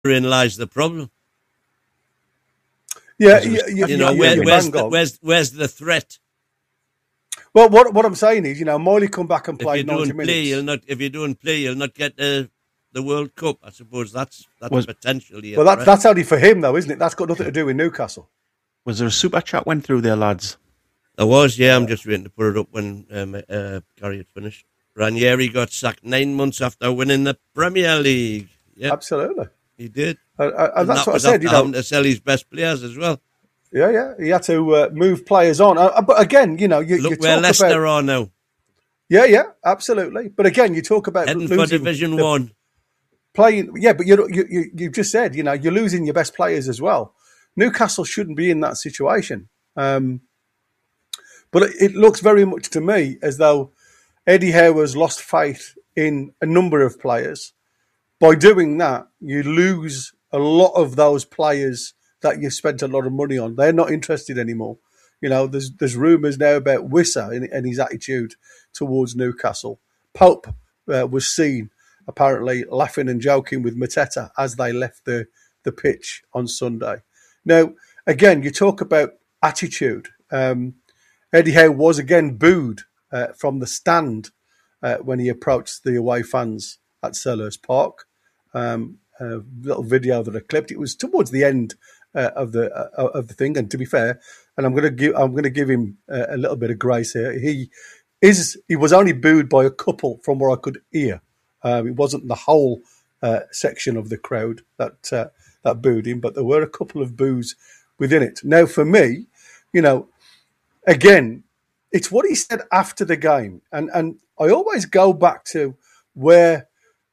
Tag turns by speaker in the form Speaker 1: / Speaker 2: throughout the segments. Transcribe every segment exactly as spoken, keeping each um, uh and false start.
Speaker 1: Therein lies the problem.
Speaker 2: Yeah, you, you,
Speaker 1: you know,
Speaker 2: you,
Speaker 1: where,
Speaker 2: you
Speaker 1: where's, the, where's where's the threat?
Speaker 2: Well, what what I'm saying is, you know, Miley come back and play
Speaker 1: if you
Speaker 2: ninety
Speaker 1: don't
Speaker 2: minutes.
Speaker 1: Play, you'll not, if you don't play, you'll not get the the World Cup. I suppose that's that's was, potentially.
Speaker 2: Well, that, that's only for him, though, isn't it? That's got nothing to do with Newcastle.
Speaker 3: Was there a super chat went through there, lads?
Speaker 1: There was, yeah. I'm just waiting to put it up when um, uh, Gary had finished. Ranieri got sacked nine months after winning the Premier League. Yep.
Speaker 2: Absolutely,
Speaker 1: he did.
Speaker 2: Uh, uh,
Speaker 1: and
Speaker 2: that's
Speaker 1: that
Speaker 2: what
Speaker 1: was
Speaker 2: I said. You know,
Speaker 1: having to sell his best players as well.
Speaker 2: Yeah, yeah. He had to uh, move players on. Uh, but again, you know, you
Speaker 1: look
Speaker 2: you
Speaker 1: where
Speaker 2: talk
Speaker 1: Leicester
Speaker 2: about,
Speaker 1: are now.
Speaker 2: Yeah, yeah, absolutely. But again, you talk about
Speaker 1: heading
Speaker 2: losing
Speaker 1: for Division
Speaker 2: the,
Speaker 1: One.
Speaker 2: Playing, yeah, but you you you you just said, you know, you're losing your best players as well. Newcastle shouldn't be in that situation. Um, but it, it looks very much to me as though Eddie Howe has lost faith in a number of players. By doing that, you lose a lot of those players that you spent a lot of money on. They're not interested anymore. You know, there's there's rumours now about Wissa and, and his attitude towards Newcastle. Pope uh, was seen apparently laughing and joking with Mateta as they left the, the pitch on Sunday. Now, again, you talk about attitude. Um, Eddie Howe was again booed uh, from the stand uh, when he approached the away fans at Selhurst Park. Um, a little video that I clipped. It was towards the end uh, of the uh, of the thing. And to be fair, and I'm going to give I'm going to give him uh, a little bit of grace here. He is he was only booed by a couple from where I could hear. Um, it wasn't the whole uh, section of the crowd that uh, that booed him, but there were a couple of boos within it. Now, for me, you know, again, it's what he said after the game, and and I always go back to where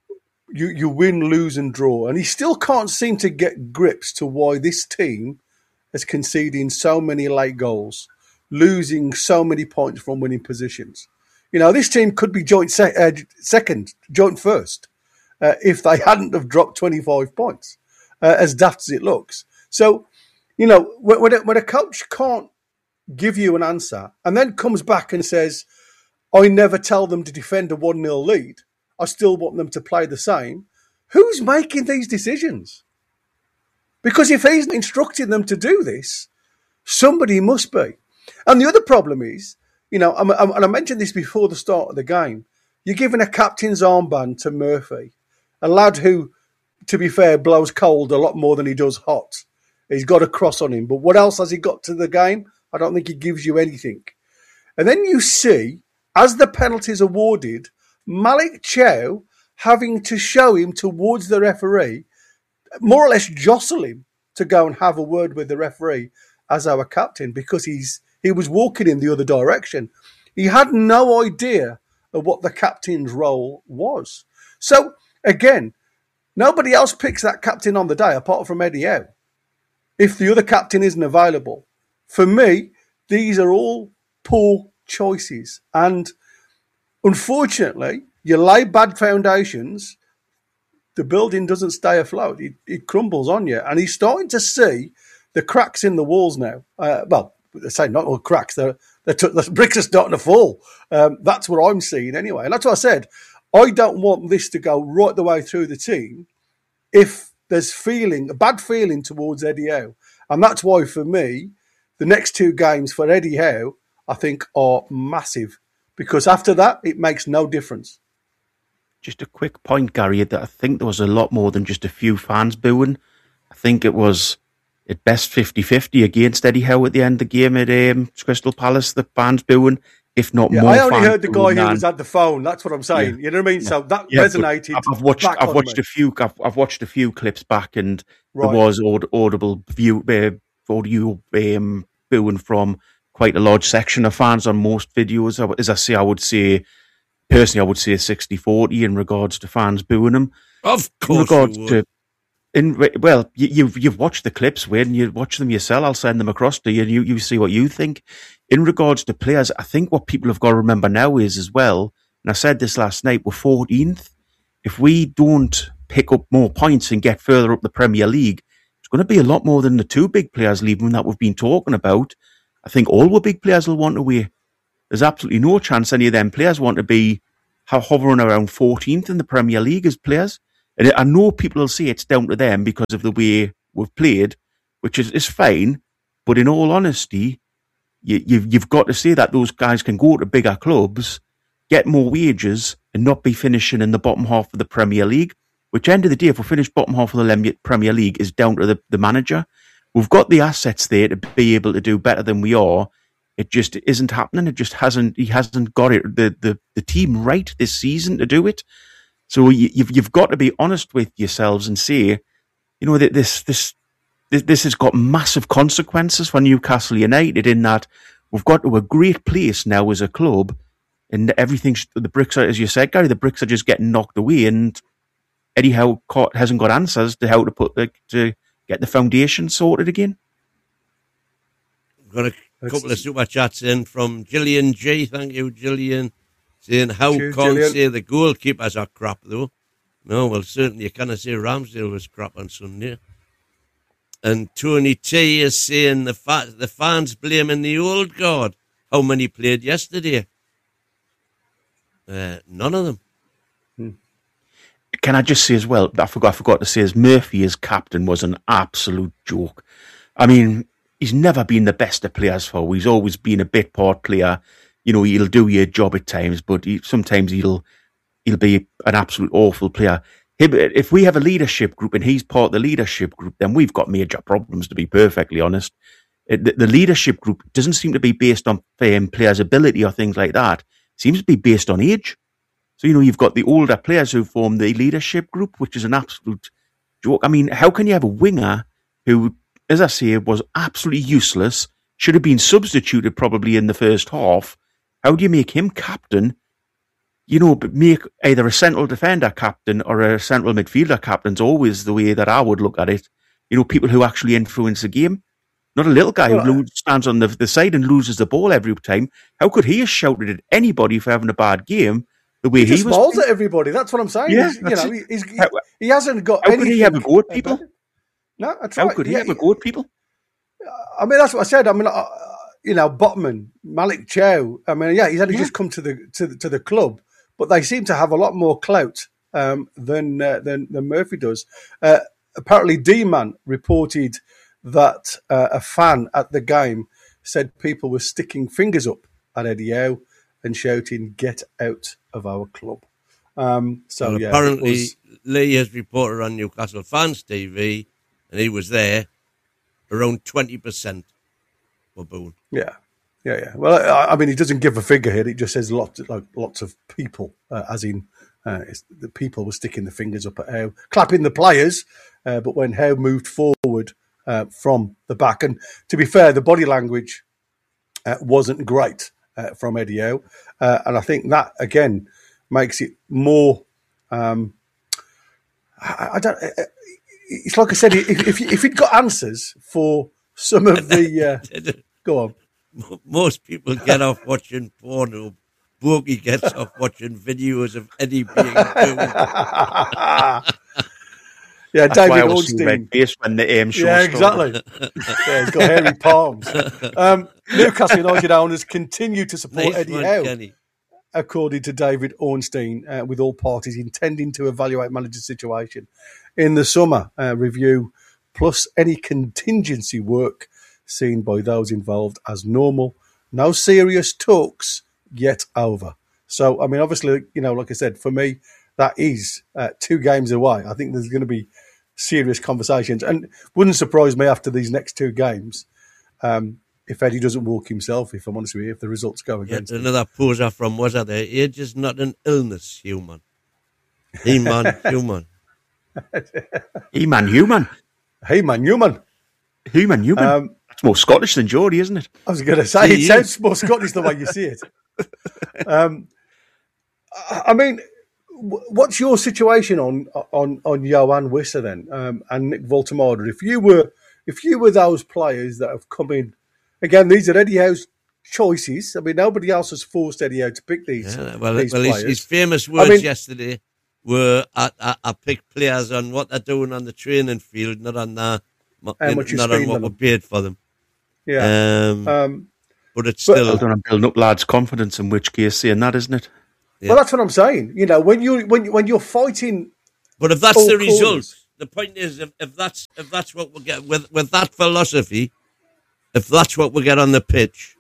Speaker 2: you you win, lose, and draw, and he still can't seem to get grips to why this team is conceding so many late goals, losing so many points from winning positions. You know, this team could be joint se- uh, second, joint first, uh, if they hadn't have dropped twenty-five points, uh, as daft as it looks. So, you know, when, when, a, when a coach can't give you an answer and then comes back and says, I never tell them to defend a one nil lead, I still want them to play the same, who's making these decisions? Because if he's instructing them to do this, somebody must be. And the other problem is, you know, and I mentioned this before the start of the game, you're giving a captain's armband to Murphy, a lad who, to be fair, blows cold a lot more than he does hot. He's got a cross on him. But what else has he got to the game? I don't think he gives you anything. And then you see, as the penalties awarded, Malik Chow having to show him towards the referee, more or less jostle him to go and have a word with the referee as our captain, because he's he was walking in the other direction. He had no idea of what the captain's role was. So, again, nobody else picks that captain on the day apart from Eddie Howe. If the other captain isn't available, for me, these are all poor choices. And unfortunately, you lay bad foundations, the building doesn't stay afloat. It, it crumbles on you. And he's starting to see the cracks in the walls now. Uh, well, they say not all cracks. They're, they're t- the bricks are starting to fall. Um, that's what I'm seeing anyway. And that's what I said. I don't want this to go right the way through the team if there's feeling, a bad feeling towards Eddie Howe. And that's why, for me, the next two games for Eddie Howe, I think, are massive. Because after that, it makes no difference.
Speaker 3: Just a quick point, Gary, that I think there was a lot more than just a few fans booing. I think it was at best fifty-fifty against Eddie Howe at the end of the game at um, Crystal Palace, the fans booing, if not
Speaker 2: yeah,
Speaker 3: more.
Speaker 2: I only
Speaker 3: fans
Speaker 2: heard the guy who
Speaker 3: than...
Speaker 2: was at the phone. That's what I'm saying. Yeah. You know what I mean? Yeah. So that yeah, resonated.
Speaker 3: I've watched.
Speaker 2: Back
Speaker 3: I've watched
Speaker 2: me.
Speaker 3: a few. I've, I've watched a few clips back, and
Speaker 2: right.
Speaker 3: there was aud- audible view, uh, audio um, booing from quite a large section of fans on most videos. As I say, I would say personally, I would say sixty forty in regards to fans booing him.
Speaker 1: Of course,
Speaker 3: in regards
Speaker 1: you would.
Speaker 3: to. In, well, you, you've you've watched the clips. When you watch them yourself, I'll send them across to you, and you, you see what you think. In regards to players, I think what people have got to remember now is as well, and I said this last night, we're fourteenth. If we don't pick up more points and get further up the Premier League, it's going to be a lot more than the two big players leaving that we've been talking about. I think all the big players will want away. There's absolutely no chance any of them players want to be hovering around fourteenth in the Premier League as players. And I know people will say it's down to them because of the way we've played, which is, is fine. But in all honesty, you, you've, you've got to say that those guys can go to bigger clubs, get more wages, and not be finishing in the bottom half of the Premier League. Which, end of the day, if we finish bottom half of the Premier League, is down to the, the manager. We've got the assets there to be able to do better than we are. It just isn't happening. It just hasn't. He hasn't got it the the, the team right this season to do it. So you, you've you've got to be honest with yourselves and say, you know, that this this this this has got massive consequences for Newcastle United. In that we've got to a great place now as a club, and everything. The bricks are, as you said, Gary, the bricks are just getting knocked away, and Eddie Howe hasn't got answers to how to put the to get the foundation sorted again.
Speaker 1: We've got a couple of super chats in from Gillian G. Thank you, Gillian. Saying how
Speaker 2: Cheers,
Speaker 1: can't
Speaker 2: Gillian.
Speaker 1: say the goalkeepers are crap though. No, well certainly you can't say Ramsdale was crap on Sunday. And Tony T is saying the fa- the fans blaming the old guard. How many played yesterday? Uh, none of them.
Speaker 3: Hmm. Can I just say as well, I forgot, I forgot to say, as Murphy as captain was an absolute joke. I mean, he's never been the best of players for. He's always been a bit part player. You know, he'll do your job at times, but he, sometimes he'll he'll be an absolute awful player. If we have a leadership group and he's part of the leadership group, then we've got major problems, to be perfectly honest. The, the leadership group doesn't seem to be based on um, players' ability or things like that. It seems to be based on age. So, you know, you've got the older players who form the leadership group, which is an absolute joke. I mean, how can you have a winger who, as I say, was absolutely useless, should have been substituted probably in the first half? How do you make him captain? You know, make either a central defender captain or a central midfielder captain's always the way that I would look at it. You know, people who actually influence the game. Not a little guy well, who stands on the, the side and loses the ball every time. How could he have shouted at anybody for having a bad game? The way
Speaker 2: he,
Speaker 3: he
Speaker 2: just
Speaker 3: was
Speaker 2: balls at everybody. That's what I'm saying.
Speaker 3: Yeah,
Speaker 2: he's, you know, he, he's, he,
Speaker 3: how,
Speaker 2: he hasn't got.
Speaker 3: How
Speaker 2: anything
Speaker 3: could he have a go at people?
Speaker 2: No, that's
Speaker 3: how
Speaker 2: right.
Speaker 3: could he
Speaker 2: yeah,
Speaker 3: have a go at people?
Speaker 2: I mean, that's what I said. I mean, uh, you know, Botman, Malik Chow. I mean, yeah, he's only
Speaker 3: yeah.
Speaker 2: just come to the to the to the club, but they seem to have a lot more clout um, than, uh, than than Murphy does. Uh, apparently, D-Man reported that uh, a fan at the game said people were sticking fingers up at Eddie Howe and shouting, "Get out of our club." Um, so
Speaker 1: well,
Speaker 2: yeah,
Speaker 1: apparently
Speaker 2: was...
Speaker 1: Lee has reported on Newcastle Fans T V, and he was there. Around twenty percent were booing.
Speaker 2: Yeah, yeah, yeah. Well, I, I mean, he doesn't give a figure here. It just says lots, like lots of people, uh, as in uh, it's, the people were sticking the fingers up at Howe, clapping the players. Uh, but when Howe moved forward uh, from the back, and to be fair, the body language uh, wasn't great uh, from Eddie Howe, uh, and I think that again makes it more. Um, I, I don't. It's like I said. If if, if he'd got answers for some of the, uh, go on.
Speaker 1: Most people get off watching porno. Bogey gets off watching videos of Eddie being booed.
Speaker 2: Yeah,
Speaker 3: That's
Speaker 2: David
Speaker 3: why I was
Speaker 2: Ornstein.
Speaker 3: So when the um, show
Speaker 2: yeah, exactly. Yeah, he's got hairy palms. Um, Newcastle United owners continue to support
Speaker 1: Nice
Speaker 2: Eddie
Speaker 1: one,
Speaker 2: Howe,
Speaker 1: Kenny.
Speaker 2: according to David Ornstein, uh, with all parties intending to evaluate manager's situation in the summer uh, review, plus any contingency work seen by those involved as normal. No serious talks yet over. So, I mean, obviously, you know, like I said, for me, that is uh, two games away. I think there's going to be serious conversations. And wouldn't surprise me after these next two games um, if Eddie doesn't walk himself, if I'm honest with you, if the results go against
Speaker 1: Yet
Speaker 2: him.
Speaker 1: another poser from was there. Age is not an illness, human. He man, human.
Speaker 3: He man, human.
Speaker 2: Hey, man, human.
Speaker 3: Human, human. Um, That's more Scottish than Geordie, isn't it?
Speaker 2: I was going to say, it sounds more Scottish the way you see it. um, I mean, what's your situation on on on Johan Wissa then, um, and Nick Voltemade? If you were if you were those players that have come in, again, these are Eddie Howe's choices. I mean, nobody else has forced Eddie Howe to pick these.
Speaker 1: Yeah, well,
Speaker 2: these
Speaker 1: well,
Speaker 2: players.
Speaker 1: His, his famous words
Speaker 2: I mean,
Speaker 1: yesterday were, I, I, "I pick players on what they're doing on the training field, not on the,
Speaker 2: how much
Speaker 1: not on what we paid for them."
Speaker 2: Yeah,
Speaker 1: um,
Speaker 2: um,
Speaker 1: but it's still.
Speaker 3: Well done on building up lads' confidence. In which case, saying that, isn't it?
Speaker 2: Yeah. Well, that's what I'm saying. You know, when you when when you're fighting
Speaker 1: But if that's
Speaker 2: All
Speaker 1: the result,
Speaker 2: corners.
Speaker 1: the point is, if, if that's if that's what we get with with that philosophy, if that's what we get on the pitch,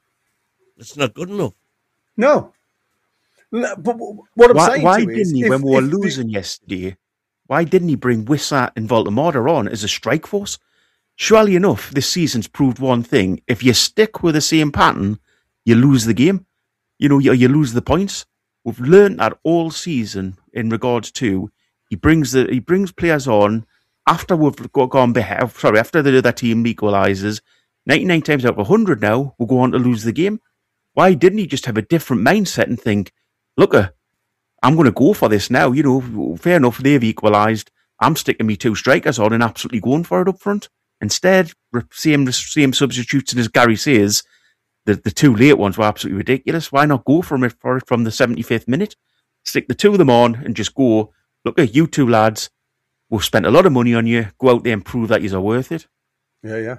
Speaker 1: it's not good enough.
Speaker 2: No. No, but what I'm
Speaker 3: Why,
Speaker 2: saying
Speaker 3: why
Speaker 2: to you is,
Speaker 3: didn't he,
Speaker 2: if,
Speaker 3: when we were
Speaker 2: if the-
Speaker 3: losing yesterday, why didn't he bring Wissa and Voldemort on as a strike force? Surely enough, this season's proved one thing. If you stick with the same pattern, you lose the game. You know, you, you lose the points. We've learned that all season in regards to he brings the he brings players on after we've got, gone behind. Sorry, after the other team equalises. ninety-nine times out of one hundred now, we'll go on to lose the game. Why didn't he just have a different mindset and think, look, uh, I'm going to go for this now. You know, fair enough, they've equalised. I'm sticking me two strikers on and absolutely going for it up front. Instead, same same substitutes, and as Gary says, the, the two late ones were absolutely ridiculous. Why not go from it for it from the seventy-fifth minute? Stick the two of them on and just go, look at you two lads, we've spent a lot of money on you, go out there and prove that you're worth it.
Speaker 2: Yeah, yeah.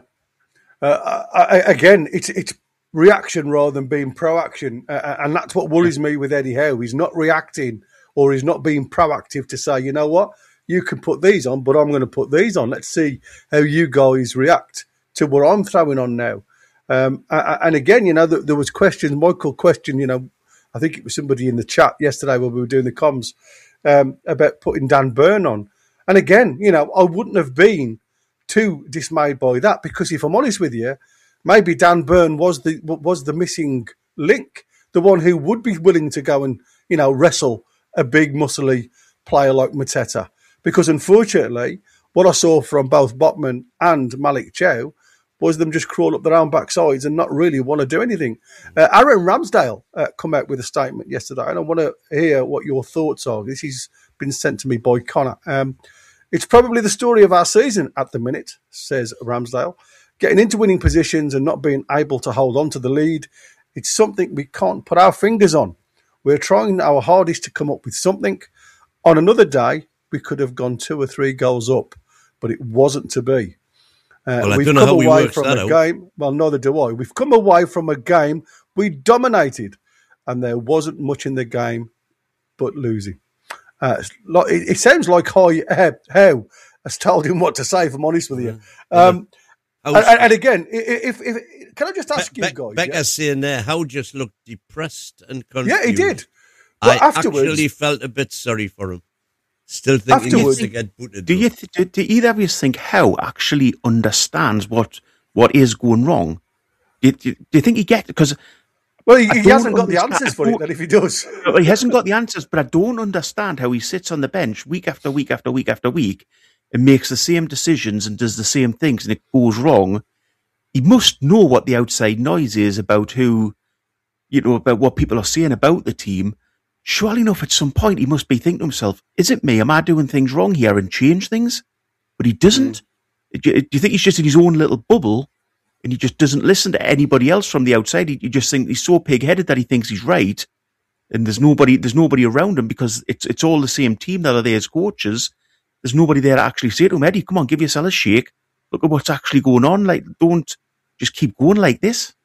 Speaker 2: Uh, I, I, again, it's it's reaction rather than being proaction, uh, and that's what worries me with Eddie Howe. He's not reacting, or he's not being proactive to say, you know what, you can put these on, but I'm going to put these on. Let's see how you guys react to what I'm throwing on now. Um, and again, you know, there was questions. Michael questioned, you know, I think it was somebody in the chat yesterday when we were doing the comms um, about putting Dan Burn on. And again, you know, I wouldn't have been too dismayed by that, because if I'm honest with you, maybe Dan Burn was the was the missing link, the one who would be willing to go and, you know, wrestle a big muscly player like Mateta. Because unfortunately, what I saw from both Botman and Malik Chow was them just crawl up their own backsides and not really want to do anything. Uh, Aaron Ramsdale uh, come out with a statement yesterday, and I want to hear what your thoughts are. This has been sent to me by Connor. Um, it's probably the story of our season at the minute, says Ramsdale. Getting into winning positions and not being able to hold on to the lead, it's something we can't put our fingers on. We're trying our hardest to come up with something. On another day, we could have gone two or three goals up, but it wasn't to be. Uh,
Speaker 1: well, I
Speaker 2: we've
Speaker 1: don't know
Speaker 2: come
Speaker 1: how he
Speaker 2: away
Speaker 1: works
Speaker 2: from
Speaker 1: that
Speaker 2: a
Speaker 1: out.
Speaker 2: game. Well, neither do I. We've come away from a game we dominated, and there wasn't much in the game but losing. Uh, it, it sounds like how how has told him what to say, if I'm honest with you. Um, and, and again, if, if, if can I just ask
Speaker 1: Be-
Speaker 2: you
Speaker 1: Be-
Speaker 2: guys?
Speaker 1: Becca's
Speaker 2: yeah?
Speaker 1: saying there, how just looked depressed and confused.
Speaker 2: Yeah, he did.
Speaker 1: I
Speaker 2: But afterwards,
Speaker 1: actually felt a bit sorry for him. Still think he needs
Speaker 2: Afterwards-
Speaker 1: to get booted.
Speaker 3: Do
Speaker 1: though.
Speaker 3: you th- do, do either of you think Howe actually understands what what is going wrong? Do, do, do you think he gets because
Speaker 2: well, he,
Speaker 3: I
Speaker 2: he
Speaker 3: don't
Speaker 2: hasn't got the
Speaker 3: understand-
Speaker 2: answers
Speaker 3: I
Speaker 2: for it.
Speaker 3: don't-
Speaker 2: Then if he does,
Speaker 3: he hasn't got the answers? But I don't understand how he sits on the bench week after week after week after week and makes the same decisions and does the same things, and it goes wrong. He must know what the outside noise is about who, you know, about what people are saying about the team. Surely enough, at some point, he must be thinking to himself, is it me? Am I doing things wrong here and change things? But he doesn't. Mm. Do, you, do you think he's just in his own little bubble and he just doesn't listen to anybody else from the outside? He, you just think he's so pig-headed that he thinks he's right, and there's nobody there's nobody around him because it's it's all the same team that are there as coaches. There's nobody there to actually say to him, Eddie, come on, give yourself a shake. Look at what's actually going on. Like, don't just keep going like this.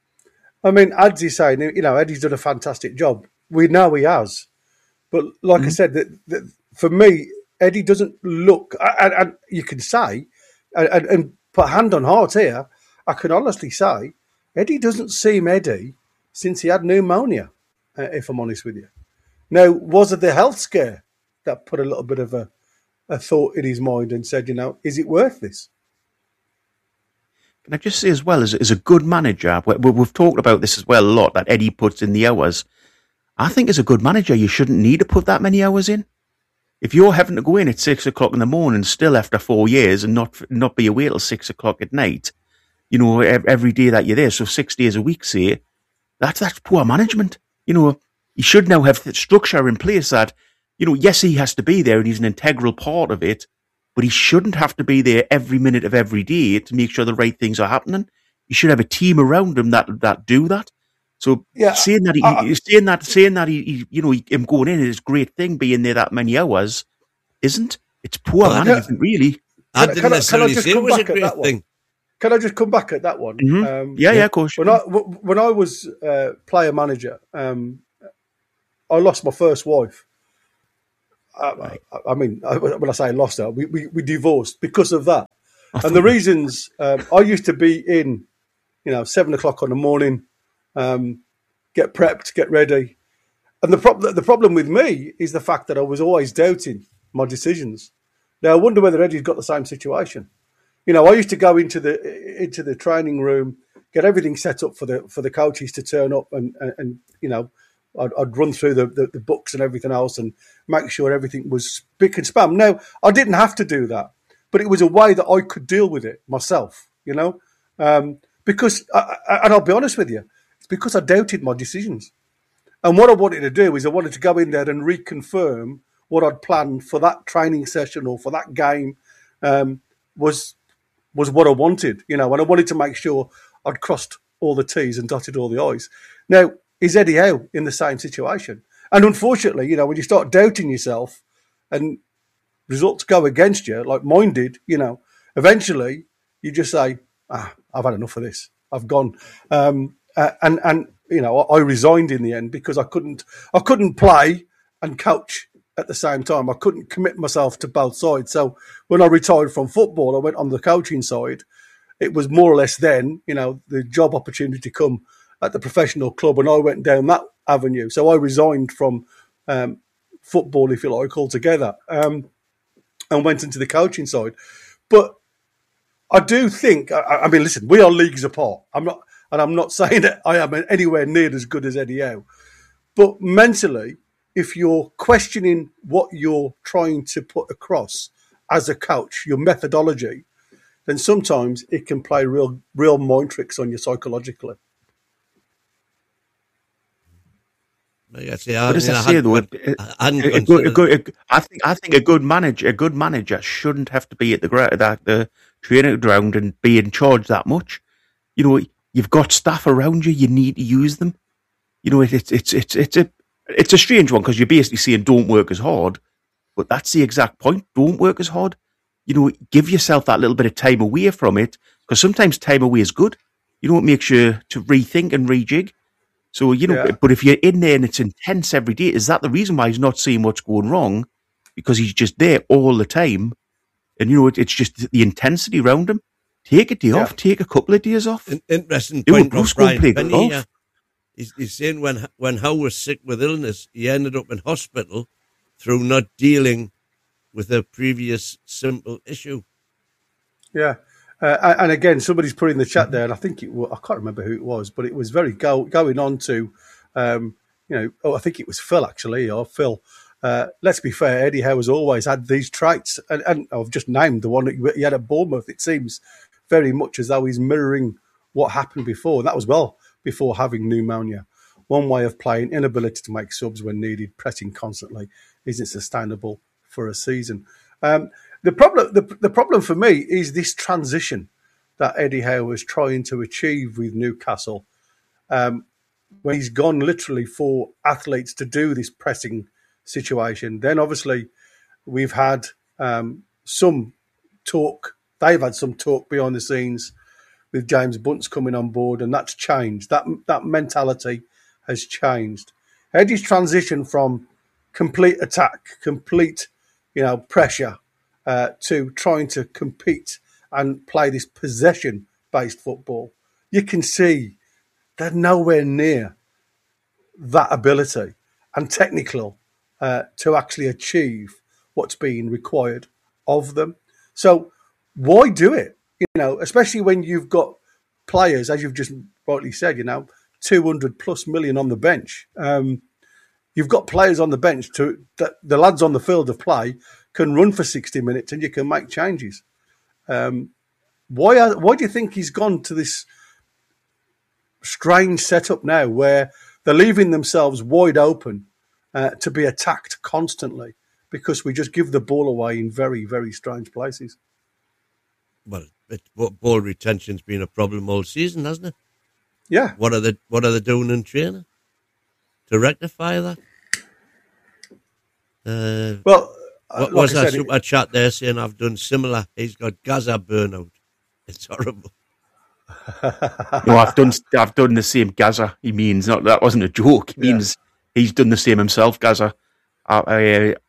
Speaker 2: I mean, Adzy's saying, you know, Eddie's done a fantastic job. We know he has. But like mm-hmm. I said, that, that for me, Eddie doesn't look, and, and you can say, and, and put hand on heart here, I can honestly say, Eddie doesn't seem Eddie since he had pneumonia, uh, if I'm honest with you. Now, was it the health scare that put a little bit of a, a thought in his mind and said, you know, is it worth this?
Speaker 3: Can I just say as well, as, as a good manager, we, we've talked about this as well a lot, that Eddie puts in the hours. I think as a good manager, you shouldn't need to put that many hours in. If you're having to go in at six o'clock in the morning still after four years and not not be away till six o'clock at night, you know, every day that you're there, so six days a week, say, that's, that's poor management. You know, you should now have the structure in place that, you know, yes, he has to be there and he's an integral part of it, but he shouldn't have to be there every minute of every day to make sure the right things are happening. You should have a team around him that that do that. So yeah, saying that, he, uh, saying that, saying that, he, he you know, he, him going in is a great thing. Being there that many hours isn't. It's poor well, management, really.
Speaker 1: I didn't can, necessarily can I say it was a great thing.
Speaker 2: Can I just come back at that one?
Speaker 3: Mm-hmm. Um, yeah, yeah, of course.
Speaker 2: When I when I was uh, player manager, um, I lost my first wife, I, I, I mean, when I say lost her, we, we, we divorced because of that. And the reasons, um, I used to be in, you know, seven o'clock on the morning, um, get prepped, get ready. And the, prob- the problem with me is the fact that I was always doubting my decisions. Now, I wonder whether Eddie's got the same situation. You know, I used to go into the into the training room, get everything set up for the for the coaches to turn up, and, and, and you know, I'd, I'd run through the, the, the books and everything else and make sure everything was spick and span. Now, I didn't have to do that, but it was a way that I could deal with it myself, you know, um, because, I, I, and I'll be honest with you, it's because I doubted my decisions. And what I wanted to do is I wanted to go in there and reconfirm what I'd planned for that training session or for that game um, was was what I wanted, you know, and I wanted to make sure I'd crossed all the T's and dotted all the I's. Now, is Eddie Howe in the same situation? And unfortunately, you know, when you start doubting yourself and results go against you, like mine did, you know, eventually you just say, ah, I've had enough of this. I've gone. Um, uh, and, and, you know, I, I resigned in the end because I couldn't, I couldn't play and coach at the same time. I couldn't commit myself to both sides. So when I retired from football, I went on the coaching side. It was more or less then, you know, the job opportunity to come at the professional club, and I went down that avenue. So I resigned from um, football, if you like, altogether, um, and went into the coaching side. But I do think, I, I mean, listen, we are leagues apart. I'm not, and I'm not saying that I am anywhere near as good as Eddie Howe. But mentally, if you're questioning what you're trying to put across as a coach, your methodology, then sometimes it can play real, real mind tricks on you psychologically.
Speaker 1: I say, I,
Speaker 3: But as
Speaker 1: mean,
Speaker 3: I
Speaker 1: I
Speaker 3: say,
Speaker 1: had,
Speaker 3: though,
Speaker 1: I,
Speaker 3: a,
Speaker 1: I hadn't
Speaker 3: a, a, good, a
Speaker 1: considered.
Speaker 3: good, a, I think I think a good manager, a good manager shouldn't have to be at the gra- that the training ground and be in charge that much. You know, you've got staff around you; you need to use them. You know, it, it's it's it's it's a it's a strange one because you're basically saying don't work as hard, but that's the exact point. Don't work as hard. You know, give yourself that little bit of time away from it, because sometimes time away is good. You know, it makes you to rethink and rejig. So, you know,
Speaker 2: Yeah.
Speaker 3: but if you're in there and it's intense every day, is that the reason why he's not seeing what's going wrong? Because he's just there all the time. And, you know, it, it's just the intensity around him. Take a day
Speaker 2: Yeah.
Speaker 3: off, take a couple of days off.
Speaker 1: In, interesting
Speaker 3: Do a
Speaker 1: point from
Speaker 3: Bruce, go and
Speaker 1: Brian
Speaker 3: play
Speaker 1: Penny.
Speaker 3: golf.
Speaker 1: Yeah. He's, he's saying when when Howe was sick with illness, he ended up in hospital through not dealing with a previous simple issue.
Speaker 2: Yeah. Uh, and again, somebody's put in the chat there, and I think it was, I can't remember who it was, but it was very go, going on to, um, you know, oh, I think it was Phil actually, or Phil. Uh, let's be fair, Eddie Howe has always had these traits, and, and I've just named the one that he had at Bournemouth. It seems very much as though he's mirroring what happened before. And that was well before having pneumonia. One way of playing, inability to make subs when needed, pressing constantly, isn't sustainable for a season. Um, The problem, the, the problem for me is this transition that Eddie Howe was trying to achieve with Newcastle, um, when he's gone literally for athletes to do this pressing situation. Then obviously we've had um, some talk. They've had some talk behind the scenes with James Bunce coming on board, and that's changed. That that mentality has changed. Eddie's transition from complete attack, complete, you know, pressure. Uh, to trying to compete and play this possession-based football, you can see they're nowhere near that ability and technical uh, to actually achieve what's being required of them. So why do it? You know, especially when you've got players, as you've just rightly said, you know, two hundred plus million on the bench. Um, you've got players on the bench to that the lads on the field of play can run for sixty minutes and you can make changes. Um, why are, why do you think he's gone to this strange setup now where they're leaving themselves wide open uh, to be attacked constantly because we just give the ball away in very, very strange places?
Speaker 1: Well, it, ball retention's been a problem all season, hasn't it?
Speaker 2: Yeah.
Speaker 1: What are they, what are they doing in training to rectify that? Uh,
Speaker 2: well,
Speaker 1: What
Speaker 2: like
Speaker 1: was
Speaker 2: I
Speaker 1: that
Speaker 2: said,
Speaker 1: super
Speaker 2: it,
Speaker 1: chat there saying I've done similar? He's got Gaza burnout. It's horrible.
Speaker 3: No, I've done I've done the same, Gaza. He means not that wasn't a joke. He
Speaker 2: Yeah.
Speaker 3: means he's done the same himself, Gaza. I, I,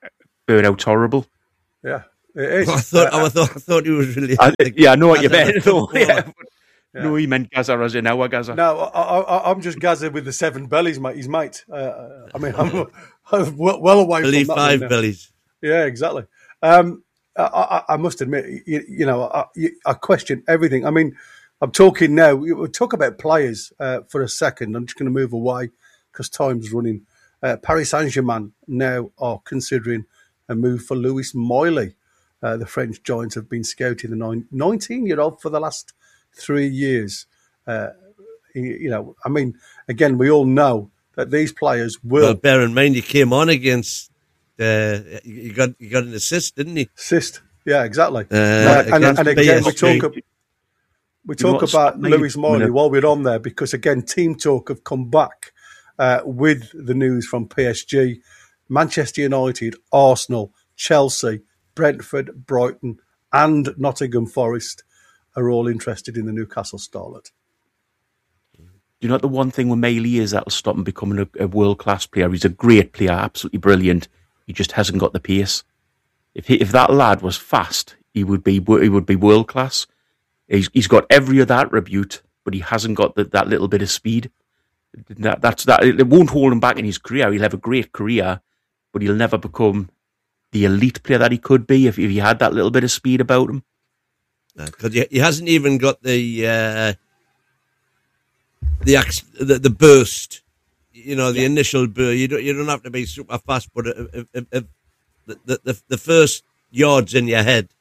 Speaker 3: burnout's horrible.
Speaker 2: Yeah, it is.
Speaker 1: I thought,
Speaker 2: Uh,
Speaker 1: I thought, I thought he was really.
Speaker 3: I, yeah, I know what you meant.
Speaker 1: Gaza,
Speaker 3: though. Yeah.
Speaker 2: Yeah.
Speaker 3: No, he meant Gaza as in our Gaza.
Speaker 2: No, I, I, I'm just Gaza with the seven bellies, mate. He's mate. Uh, I mean, I'm, I'm well well away
Speaker 1: Billy
Speaker 2: from that.
Speaker 1: five
Speaker 2: one now.
Speaker 1: bellies.
Speaker 2: Yeah, exactly. Um, I, I, I must admit, you, you know, I, I question everything. I mean, I'm talking now. We'll talk about players uh, for a second. I'm just going to move away because time's running. Uh, Paris Saint-Germain now are considering a move for Louis Miley. Uh, the French Giants have been scouting the nineteen-year-old for the last three years. Uh, you, you know, I mean, again, we all know that these players will
Speaker 1: Well, bear in mind, he came on against. Uh, you got you got an assist, didn't he?
Speaker 2: assist. Yeah, exactly.
Speaker 1: Uh,
Speaker 2: Uh, and,
Speaker 1: against
Speaker 2: and again, we
Speaker 1: P S G.
Speaker 2: talk. We
Speaker 3: You know
Speaker 2: talk
Speaker 3: what,
Speaker 2: about
Speaker 3: maybe-
Speaker 2: Louis Miley
Speaker 3: minute.
Speaker 2: while we're on there because again, Team Talk have come back uh, with the news from P S G, Manchester United, Arsenal, Chelsea, Brentford, Brighton, and Nottingham Forest are all interested in the Newcastle starlet.
Speaker 3: You know, the one thing with Meili is that'll stop him becoming a, a world-class player. He's a great player, absolutely brilliant. He just hasn't got the pace. If he, if that lad was fast, he would be he would be world-class. He's, he's got every other attribute, but he hasn't got the, that little bit of speed. That, that's that. It won't hold him back in his career. He'll have a great career, but he'll never become the elite player that he could be if, if he had that little bit of speed about him.
Speaker 1: Because he, he hasn't even got the uh, the, ax- the the burst, you know, the
Speaker 3: Yeah.
Speaker 1: initial burst. You don't you don't have to be super fast, but if, if, if the, the the the first yards in your head,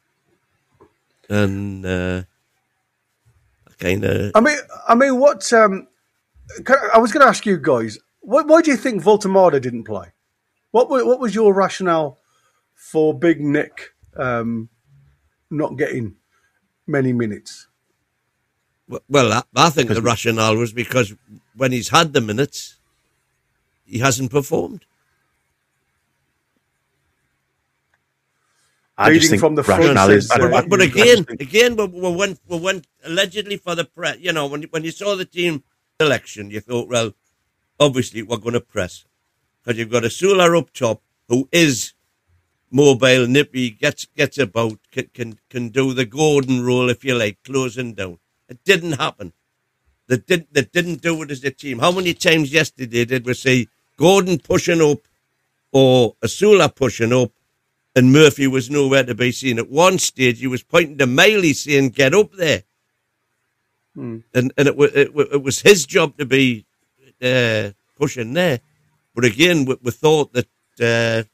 Speaker 1: and uh, kind of
Speaker 2: I mean, I mean, what? Um, can I I was going to ask you guys, why, why do you think Voltemada didn't play? What wa- what was your rationale for Big Nick um, not getting many minutes?
Speaker 1: well, I, I think the rationale was because when he's had the minutes, he hasn't performed.
Speaker 3: I just
Speaker 2: Leading
Speaker 3: think
Speaker 2: from the front
Speaker 3: rationale is-
Speaker 2: says,
Speaker 3: I don't-
Speaker 2: uh,
Speaker 1: But, but
Speaker 3: I
Speaker 1: again,
Speaker 3: just think-
Speaker 1: again, we, we went we went allegedly for the press. You know, when when you saw the team selection, you thought, well, obviously we're going to press because you've got a Sula up top who is mobile, nippy, gets gets about, can can, can do the Gordon role if you like, closing down. It didn't happen. They didn't they didn't do it as a team. How many times yesterday did we see Gordon pushing up or Asula pushing up? And Murphy was nowhere to be seen. At one stage, he was pointing to Miley saying, get up there.
Speaker 2: Hmm.
Speaker 1: And and it, wa- it, wa- it was his job to be uh, pushing there. But again, we, we thought that uh,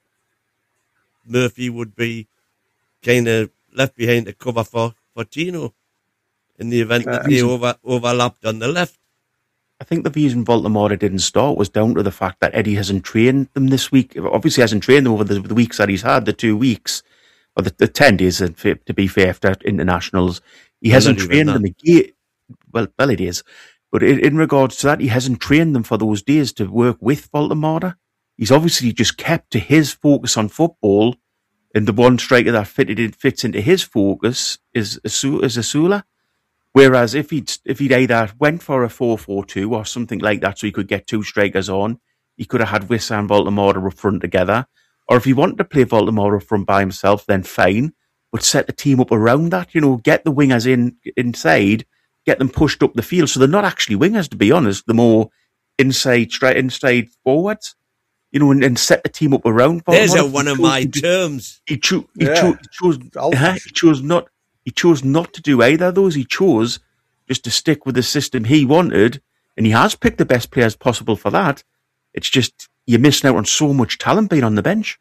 Speaker 1: Murphy would be kind of left behind to cover for, for Tino in the event that
Speaker 2: Uh,
Speaker 1: they over, overlapped on the left.
Speaker 3: I think the reason Baltimore didn't start was down to the fact that Eddie hasn't trained them this week. Obviously, hasn't trained them over the, the weeks that he's had, the two weeks, or the, the ten days, to be fair, after internationals. He
Speaker 1: Well,
Speaker 3: hasn't
Speaker 1: not even
Speaker 3: trained
Speaker 1: that.
Speaker 3: them again. Well, well, it is. But in, in regards to that, he hasn't trained them for those days to work with Baltimore. He's obviously just kept to his focus on football, and the one striker that fitted in, fits into his focus is Asu- is Asula. Whereas if he'd if he'd either went for a four four two or something like that, so he could get two strikers on, he could have had Wissa and Baltimore up front together. Or if he wanted to play Baltimore up front by himself, then fine. But set the team up around that, you know, get the wingers in inside, get them pushed up the field. So they're not actually wingers, to be honest. They're more inside, straight inside forwards, you know, and, and set the team up around
Speaker 1: There's
Speaker 3: Baltimore.
Speaker 1: a, one
Speaker 3: He
Speaker 1: of
Speaker 3: chose
Speaker 1: my
Speaker 3: to do-
Speaker 1: terms.
Speaker 3: he, cho- he,
Speaker 2: Yeah.
Speaker 3: cho- he chose.
Speaker 2: I'll-
Speaker 3: uh, he chose not. He chose not to do either of those. He chose just to stick with the system he wanted, and he has picked the best players possible for that. It's just you're missing out on so much talent being on the bench.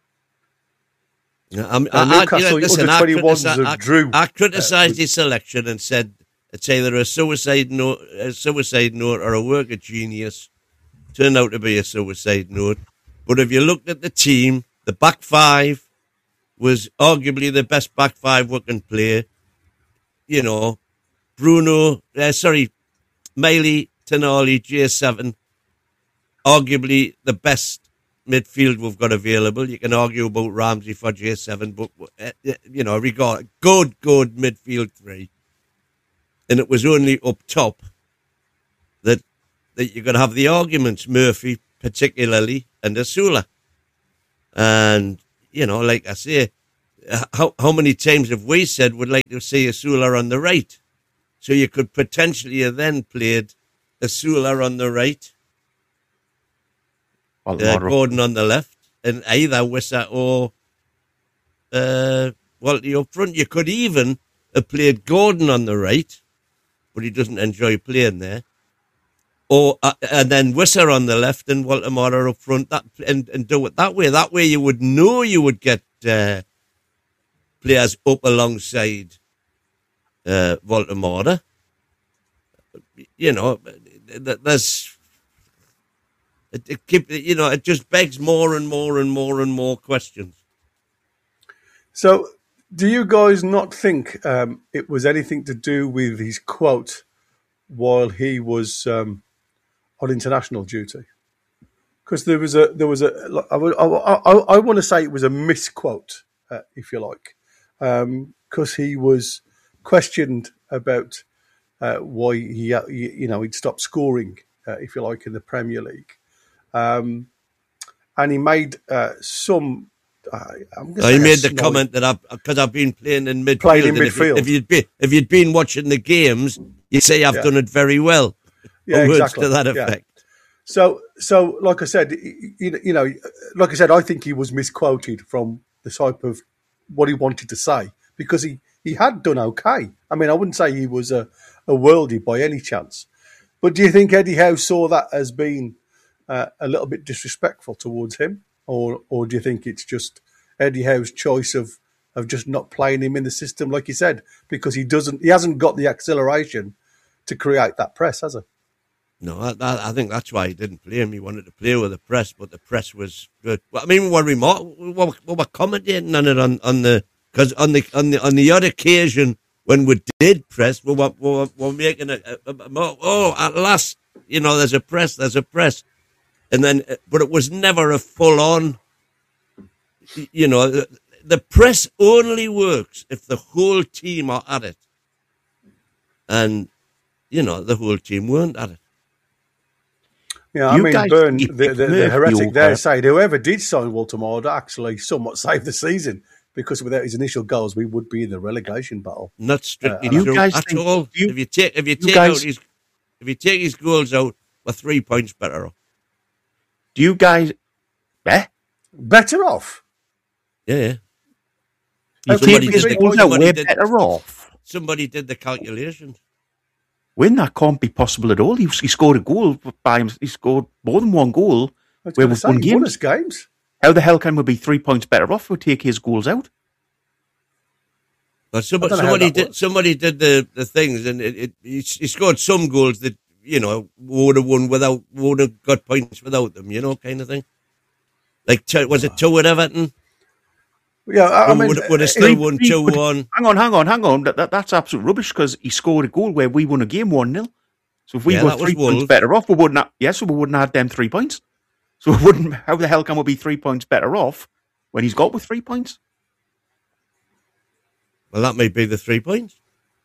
Speaker 1: Yeah, I'm,
Speaker 2: Uh,
Speaker 1: I, I, you
Speaker 2: Newcastle
Speaker 1: know, listen,
Speaker 2: under
Speaker 1: I,
Speaker 2: twenty-ones
Speaker 1: critici-
Speaker 2: of
Speaker 1: I,
Speaker 2: Drew.
Speaker 1: I criticised his selection and said it's either a suicide note, a suicide note, or a work of genius. Turned out to be a suicide note. But if you looked at the team, the back five was arguably the best back five we can play. You know, Bruno, uh, sorry, Miley, Tonali, J seven, arguably the best midfield we've got available. You can argue about Ramsey for J seven, but, uh, you know, regard good, good midfield three. And it was only up top that that you're going to have the arguments, Murphy particularly, and Asula. And, you know, like I say, how, how many times have we said we'd like to see Asula on the right? So you could potentially have then played Asula on the right, uh, Gordon on the left, and either Wissa or uh, Walty up front. You could even have played Gordon on the right, but he doesn't enjoy playing there. Or uh, and then Wissa on the left and Walter Marder up front, that and, and do it that way. That way you would know you would get uh, players up alongside uh, Walter Marder. You know, there's it, it keep you know it just begs more and more and more and more questions.
Speaker 2: So, do you guys not think um, it was anything to do with his quote while he was um, on international duty? Because there was a there was a I, I, I, I want to say it was a misquote, uh, if you like, because um, he was questioned about uh, why he you know he'd stopped scoring, uh, if you like, in the Premier League, um, and he made uh, some. Uh,
Speaker 1: oh, he made the comment that I've because I've been playing in midfield.
Speaker 2: Playing in midfield.
Speaker 1: If, you, if you'd be if you'd been watching the games, you say I've yeah. done it very well.
Speaker 2: Yeah,
Speaker 1: words
Speaker 2: exactly.
Speaker 1: to that effect.
Speaker 2: Yeah. So, so like I said, you, you know, like I said, I think he was misquoted from the type of what he wanted to say because he, he had done okay. I mean, I wouldn't say he was a, a worldie by any chance. But do you think Eddie Howe saw that as being uh, a little bit disrespectful towards him? Or or do you think it's just Eddie Howe's choice of, of just not playing him in the system, like you said, because he doesn't he hasn't got the acceleration to create that press, has he?
Speaker 1: No, I, I think that's why he didn't play him. He wanted to play with the press, but the press was good. Well, I mean, we're remote, we were, we were commentating on it on, on the because on the on the on the odd occasion when we did press, we were we were, we were making a, a, a oh at last, you know, there's a press, there's a press. And then, but it was never a full-on, you know, the, the press only works if the whole team are at it. And, you know, the whole team weren't at it.
Speaker 2: Yeah, I you mean, Byrne, the, the, the heretic there said whoever did sign Walter Marder actually somewhat saved the season because without his initial goals, we would be in the relegation battle.
Speaker 1: Not strictly uh, true at think, all. You, if you take, if you take guys, out his, if you take his goals out, we're three points better off.
Speaker 3: Do you guys eh?
Speaker 2: better off?
Speaker 1: Yeah,
Speaker 3: yeah. Somebody, did the, somebody, did, better off.
Speaker 1: somebody did the calculations.
Speaker 3: When that can't be possible at all. He, he scored a goal by him. He scored more than one goal.
Speaker 2: Where we've won games. games.
Speaker 3: How the hell can we be three points better off if we take his goals out?
Speaker 1: Well, somebody, somebody did. Works. Somebody did the, the things, and it, it, he, he scored some goals that. You know, would have won without, would have got points without them, you know, kind of thing. Like, was it two at Everton?
Speaker 2: Yeah, I mean,
Speaker 1: would, would have still he, won two one.
Speaker 3: Hang on, hang on, hang on. That, that, that's absolute rubbish because he scored a goal where we won a game one nil. So if we yeah, were three points better off, we wouldn't have, yes, we wouldn't have had them three points. So we wouldn't, how the hell can we be three points better off when he's got with three points?
Speaker 1: Well, that may be the three points.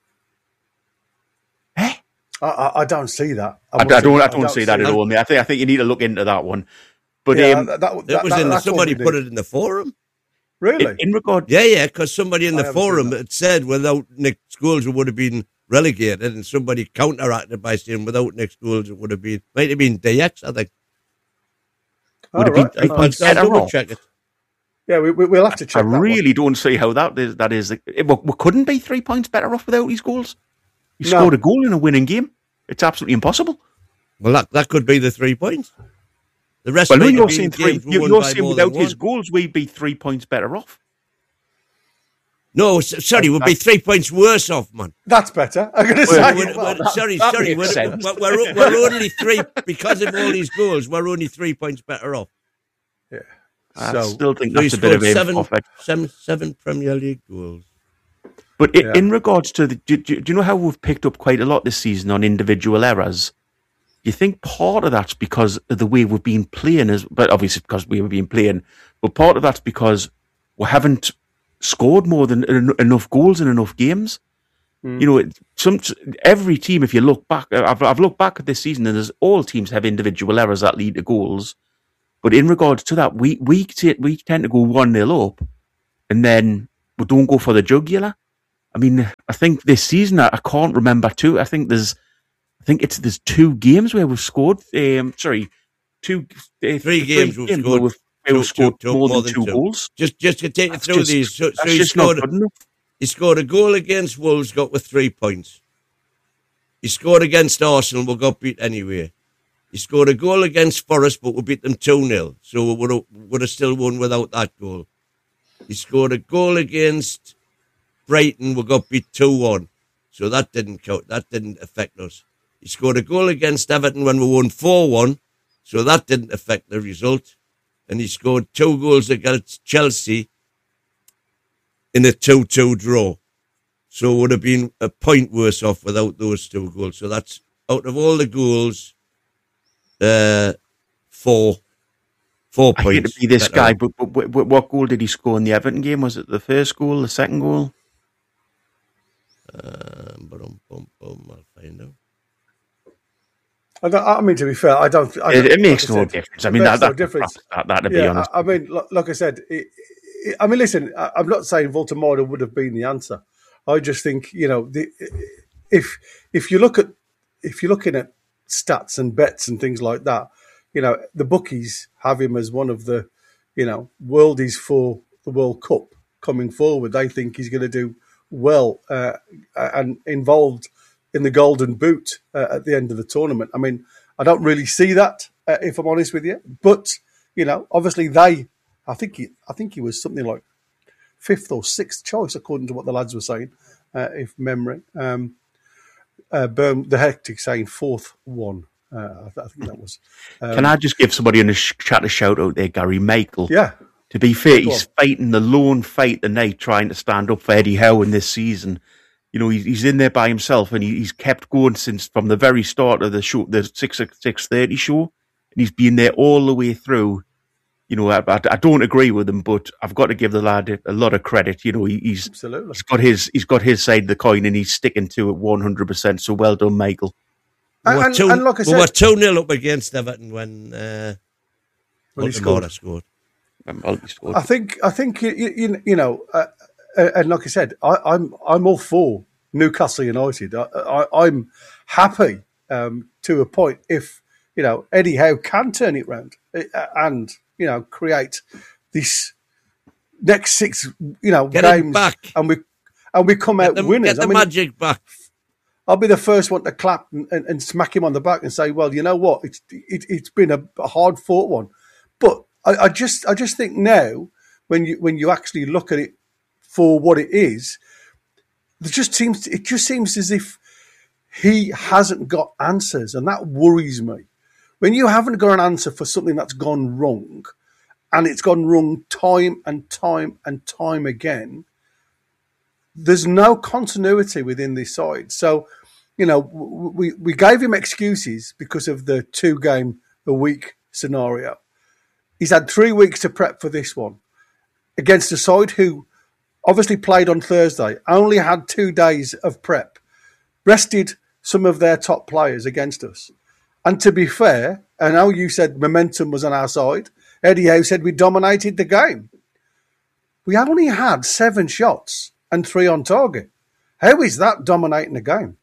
Speaker 3: Eh?
Speaker 2: I, I don't see that.
Speaker 3: I, I, don't, I, don't, I don't see that at all, mate. I think I think you need to look into that one. But
Speaker 2: yeah,
Speaker 3: um,
Speaker 2: that, that,
Speaker 1: it was
Speaker 2: that,
Speaker 1: in the, somebody put it in the forum.
Speaker 2: Really?
Speaker 3: In, in regard,
Speaker 1: yeah, yeah, because somebody in the forum had said without Nick Scholes it would have been relegated, and somebody counteracted by saying without Nick Scholes it would have been might have been D X, I think.
Speaker 2: Would have
Speaker 1: right. been three points better off. Check it.
Speaker 2: Yeah, we, we, we'll have to check.
Speaker 3: I
Speaker 2: that
Speaker 3: really
Speaker 2: one.
Speaker 3: don't see how that is. That is, it, we couldn't be three points better off without his goals. He
Speaker 2: no.
Speaker 3: scored a goal in a winning game. It's absolutely impossible.
Speaker 1: Well, that, that could be the three points. The rest
Speaker 3: well,
Speaker 1: of
Speaker 3: you're saying three. You're, you're saying without his goals, we'd be three points better off.
Speaker 1: No, sorry, we'd be three points worse off, man.
Speaker 2: That's better. I'm going to say.
Speaker 1: We're, we're, well, sorry, that sorry, we're, we're, we're, we're only three because of all these goals. We're only three points better off.
Speaker 2: Yeah,
Speaker 3: I
Speaker 2: so,
Speaker 3: still think that's a bit of
Speaker 1: seven, seven, seven Premier League goals.
Speaker 3: But yeah. in regards to the, do, do, do you know how we've picked up quite a lot this season on individual errors? You think part of that's because of the way we've been playing, as, but obviously because we've been playing, but part of that's because we haven't scored more than en- enough goals in enough games. Mm. You know, some every team, if you look back, I've, I've looked back at this season, and there's all teams have individual errors that lead to goals. But in regards to that, we we, t- we tend to go one nil up and then we don't go for the jugular. I mean, I think this season, I, I can't remember two. I think there's, I think it's there's two games where we've scored. Um, sorry, two, uh,
Speaker 1: three games we've scored.
Speaker 3: We've,
Speaker 1: two,
Speaker 3: we've scored
Speaker 1: two, two,
Speaker 3: more,
Speaker 1: more
Speaker 3: than,
Speaker 1: than
Speaker 3: two,
Speaker 1: two
Speaker 3: goals.
Speaker 1: Just, just to take you
Speaker 3: That's
Speaker 1: through
Speaker 3: just,
Speaker 1: these. So,
Speaker 3: that's
Speaker 1: so he
Speaker 3: just
Speaker 1: scored.
Speaker 3: not good enough.
Speaker 1: He scored a goal against Wolves, got with three points. He scored against Arsenal, we got beat anyway. He scored a goal against Forest, but we beat them two nil, so we would have, would have still won without that goal. He scored a goal against Brighton, we got beat two one, so that didn't count. That didn't affect us. He scored a goal against Everton when we won four one, so that didn't affect the result. And he scored two goals against Chelsea in a two two draw. So it would have been a point worse off without those two goals. So that's, out of all the goals, uh, four, four
Speaker 3: I
Speaker 1: points.
Speaker 3: hate to be this
Speaker 1: better.
Speaker 3: guy, but, but, but what goal did he score in the Everton game? Was it the first goal, the second goal?
Speaker 1: Um, bum, bum, bum, I'll find out.
Speaker 2: I, don't, I mean, to be fair, I don't. I don't
Speaker 3: It, it makes
Speaker 2: like I
Speaker 3: no
Speaker 2: said,
Speaker 3: difference. I mean,
Speaker 2: it
Speaker 3: that,
Speaker 2: makes no
Speaker 3: that,
Speaker 2: difference.
Speaker 3: that, that, to be
Speaker 2: Yeah,
Speaker 3: honest.
Speaker 2: I, I mean, like, like I said, it, it, I mean, listen, I, I'm not saying Voltemora would have been the answer. I just think, you know, the, if if you look at if you're looking at stats and bets and things like that, you know, the bookies have him as one of the, you know, worldies for the World Cup coming forward. They think he's going to do well uh, and involved in the Golden Boot uh, at the end of the tournament. I mean, I don't really see that, uh, if I'm honest with you. But you know, obviously they, I think he, I think he was something like fifth or sixth choice according to what the lads were saying, uh, if memory. Um, uh, Burn, the Hectic saying fourth one. Uh, I, I think that was. Um,
Speaker 3: Can I just give somebody in the sh- chat a shout out there, Gary Michael?
Speaker 2: Yeah.
Speaker 3: To be fair,
Speaker 2: Go
Speaker 3: he's
Speaker 2: on.
Speaker 3: fighting the lone fight tonight, trying to stand up for Eddie Howe in this season. You know, he's, he's in there by himself, and he, he's kept going since from the very start of the show, the six six thirty show, and he's been there all the way through. You know, I, I, I don't agree with him, but I've got to give the lad a lot of credit. You know, he, he's
Speaker 2: Absolutely.
Speaker 3: he's got his he's got his side of the coin, and he's sticking to it one hundred percent. So well done, Michael.
Speaker 1: We were
Speaker 2: And,
Speaker 1: two,
Speaker 2: and like I
Speaker 1: we
Speaker 2: said,
Speaker 1: were two nil up against Everton when uh,
Speaker 2: When he
Speaker 1: Baltimore
Speaker 2: scored.
Speaker 1: scored.
Speaker 3: Um, well, he scored.
Speaker 2: I think I think you you, you know, uh, uh, and like I said, I, I'm I'm all for Newcastle United. I, I, I'm happy um, to a point if you know Eddie Howe can turn it round uh, and you know create this next six you know
Speaker 1: Get it
Speaker 2: games
Speaker 1: back.
Speaker 2: and we and we come
Speaker 1: Get
Speaker 2: out
Speaker 1: the,
Speaker 2: winners.
Speaker 1: get the
Speaker 2: I mean,
Speaker 1: magic back.
Speaker 2: I'll be the first one to clap and, and, and smack him on the back and say, "Well, you know what? It's it, it's been a, a hard fought one," but I, I just I just think now when you when you actually look at it for what it is, it just seems it just seems as if he hasn't got answers, and that worries me. When you haven't got an answer for something that's gone wrong, and it's gone wrong time and time and time again, there's no continuity within this side. So, you know, we, we gave him excuses because of the two game a week scenario. He's had three weeks to prep for this one against a side who obviously played on Thursday, only had two days of prep, rested some of their top players against us. And to be fair, I know you said momentum was on our side. Eddie Howe said we dominated the game. We only had seven shots and three on target. How is that dominating the game?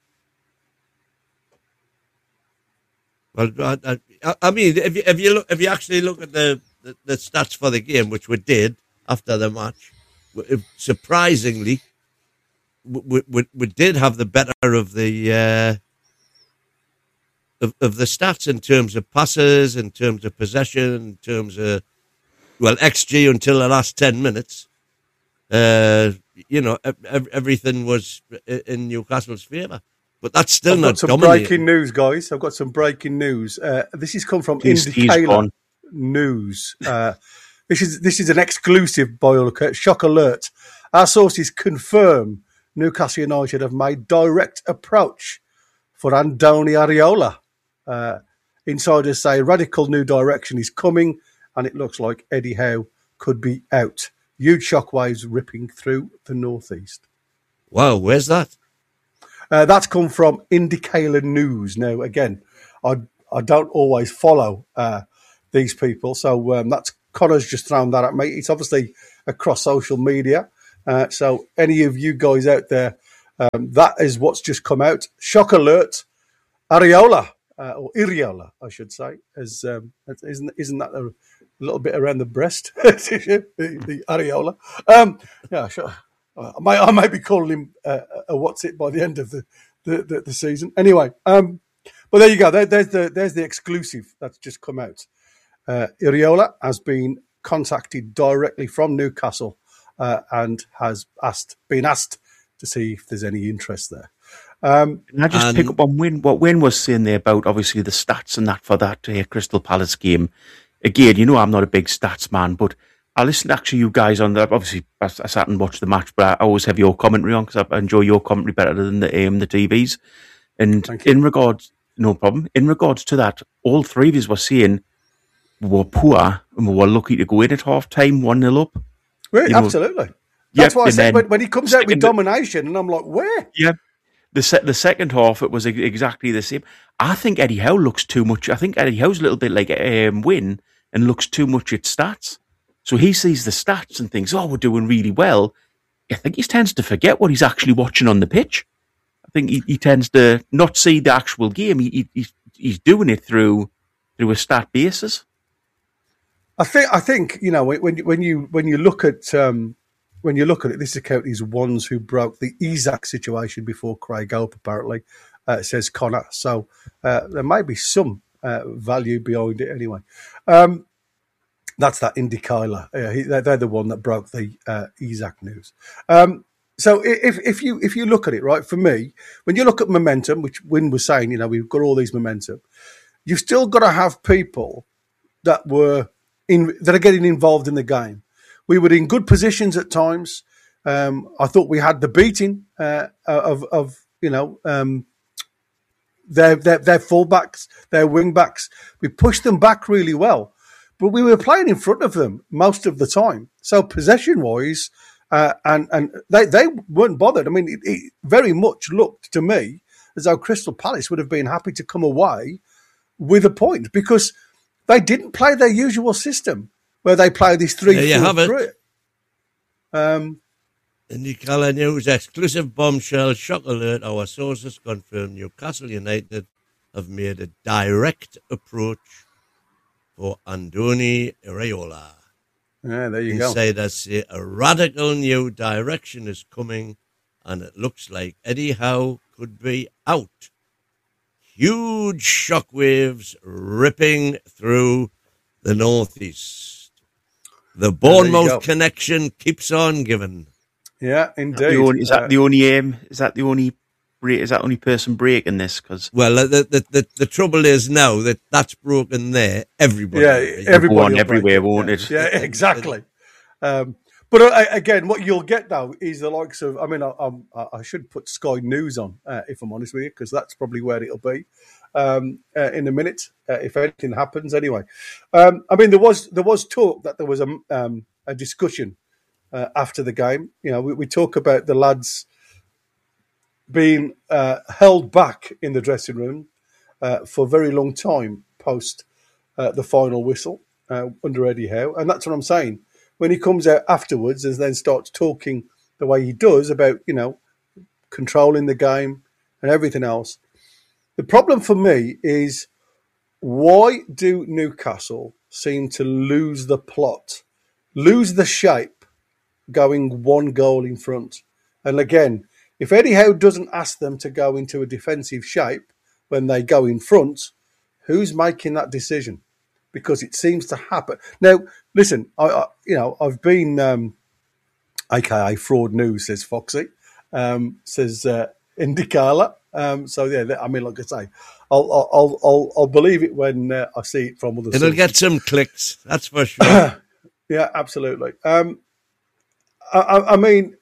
Speaker 1: Well, I, I, I mean, if you, if you look, if you actually look at the, the, the stats for the game, which we did after the match, surprisingly, we, we, we did have the better of the uh, of, of the stats in terms of passes, in terms of possession, in terms of well X G until the last ten minutes. Uh, you know, everything was in Newcastle's favour. But that's still
Speaker 2: I've
Speaker 1: not
Speaker 2: got some
Speaker 1: dominating.
Speaker 2: breaking news, guys. I've got some breaking news. Uh, this has come from
Speaker 3: He's- he's
Speaker 2: Indicator
Speaker 3: gone.
Speaker 2: News. Uh, this is this is an exclusive boiler shock alert. Our sources confirm Newcastle United have made direct approach for Andoni Areola. Uh, insiders say radical new direction is coming, and it looks like Eddie Howe could be out. Huge shockwaves ripping through the northeast.
Speaker 1: Wow, where's that?
Speaker 2: Uh, that's come from Indicator News. Now, again, I I don't always follow uh, these people. So um, that's Connor's just thrown that at me. It's obviously across social media. Uh, so any of you guys out there, um, that is what's just come out. Shock alert, Areola, uh, or Iriola, I should say. As, um, isn't, isn't that a little bit around the breast? the, the Areola. Um, yeah, sure. I might, I might be calling him uh, a what's it by the end of the, the, the, the season. Anyway, um, but there you go. There, there's the there's the exclusive that's just come out. Uh, Iriola has been contacted directly from Newcastle uh, and has asked been asked to see if there's any interest there. Um,
Speaker 3: Can I just
Speaker 1: and-
Speaker 3: pick up on Wayne, what Wayne was saying there about obviously the stats and that for that uh, Crystal Palace game? Again, you know I'm not a big stats man, but I listened to you guys on that. Obviously, I, I sat and watched the match, but I always have your commentary on because I enjoy your commentary better than the um, the T Vs. And in regards, no problem. In regards to that, all three of us were saying we were poor and we were lucky to go in at half time, one nil up.
Speaker 2: Right,
Speaker 3: you know,
Speaker 2: absolutely. That's
Speaker 3: yep,
Speaker 2: why I said
Speaker 3: then,
Speaker 2: when, when he comes out with
Speaker 3: second,
Speaker 2: domination, and I'm like, where?
Speaker 3: Yeah. The se- the second half, it was exactly the same. I think Eddie Howe looks too much. I think Eddie Howe's a little bit like um, Wynn and looks too much at stats. So he sees the stats and thinks, oh, we're doing really well. I think he tends to forget what he's actually watching on the pitch. I think he, he tends to not see the actual game. He, he he's doing it through through a stat basis.
Speaker 2: I think I think you know when when you when you look at um, when you look at it, this account is ones who broke the Isak situation before Craig Hope, apparently, uh, says Connor. So uh, there may be some uh, value behind it anyway. Um, that's that Indy Kyler. Uh, he, they're, they're the one that broke the uh, Isak news. Um, so if if you if you look at it, right, for me, when you look at momentum, which Wynn was saying, you know, we've got all these momentum, you've still got to have people that were in that are getting involved in the game. We were in good positions at times. Um, I thought we had the beating uh, of, of you know, um, their, their their fullbacks, their wing backs. We pushed them back really well, but we were playing in front of them most of the time. So possession wise, uh, and and they, they weren't bothered. I mean, it, it very much looked to me as though Crystal Palace would have been happy to come away with a point because they didn't play their usual system where they play this three.
Speaker 1: There you
Speaker 2: four,
Speaker 1: have it.
Speaker 2: three. Um,
Speaker 1: Indy Kyler News exclusive bombshell shock alert. Our sources confirm Newcastle United have made a direct approach for Andoni Iraola.
Speaker 2: yeah, there you go.
Speaker 1: Insiders say a radical new direction is coming, and it looks like Eddie Howe could be out. Huge shockwaves ripping through the northeast. The Bournemouth connection keeps on giving.
Speaker 2: Yeah, indeed.
Speaker 3: The only, is that
Speaker 2: Uh,
Speaker 3: the only aim? Is that the only? Break, is that the only person breaking this? Because
Speaker 1: Well, the, the the the trouble is now that that's broken there. Everybody,
Speaker 2: Yeah,
Speaker 1: will be.
Speaker 2: everybody
Speaker 3: go on
Speaker 2: will break
Speaker 3: everywhere,
Speaker 2: it,
Speaker 3: won't
Speaker 2: yeah.
Speaker 3: it?
Speaker 2: Yeah, exactly. Um, but uh, again, what you'll get though is the likes of. I mean, I, I'm, I should put Sky News on uh, if I'm honest with you, because that's probably where it'll be um, uh, in a minute uh, if anything happens. Anyway, um, I mean, there was there was talk that there was a um, a discussion uh, after the game. You know, we, we talk about the lads being uh, held back in the dressing room uh, for a very long time post uh, the final whistle uh, under Eddie Howe. And that's what I'm saying. When he comes out afterwards and then starts talking the way he does about, you know, controlling the game and everything else, the problem for me is why do Newcastle seem to lose the plot, lose the shape, going one goal in front? And again, if Eddie Howe doesn't ask them to go into a defensive shape when they go in front, who's making that decision? Because it seems to happen. Now, listen, I, I you know, I've been, um, A K A fraud news, says Foxy, um, says uh, Indy Kyler. Um, so yeah, I mean, like I say, I'll I'll I'll, I'll believe it when uh, I see it from other.
Speaker 1: It'll
Speaker 2: sources.
Speaker 1: get some clicks, that's for sure.
Speaker 2: Yeah, absolutely. Um, I, I, I mean,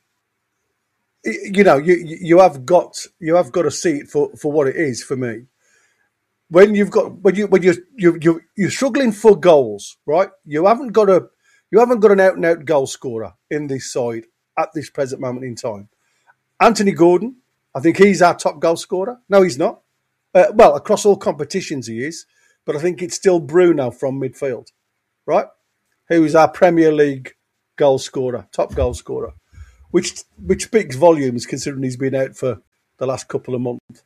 Speaker 2: you know, you you have got you have got to see it for, for what it is for me. When you've got when you when you you you you're struggling for goals, right? You haven't got a you haven't got an out and out goal scorer in this side at this present moment in time. Anthony Gordon, I think he's our top goal scorer. No, he's not. Uh, well, across all competitions he is, but I think it's still Bruno from midfield, right? Who's our Premier League goal scorer, top goal scorer, which which speaks volumes considering he's been out for the last couple of months.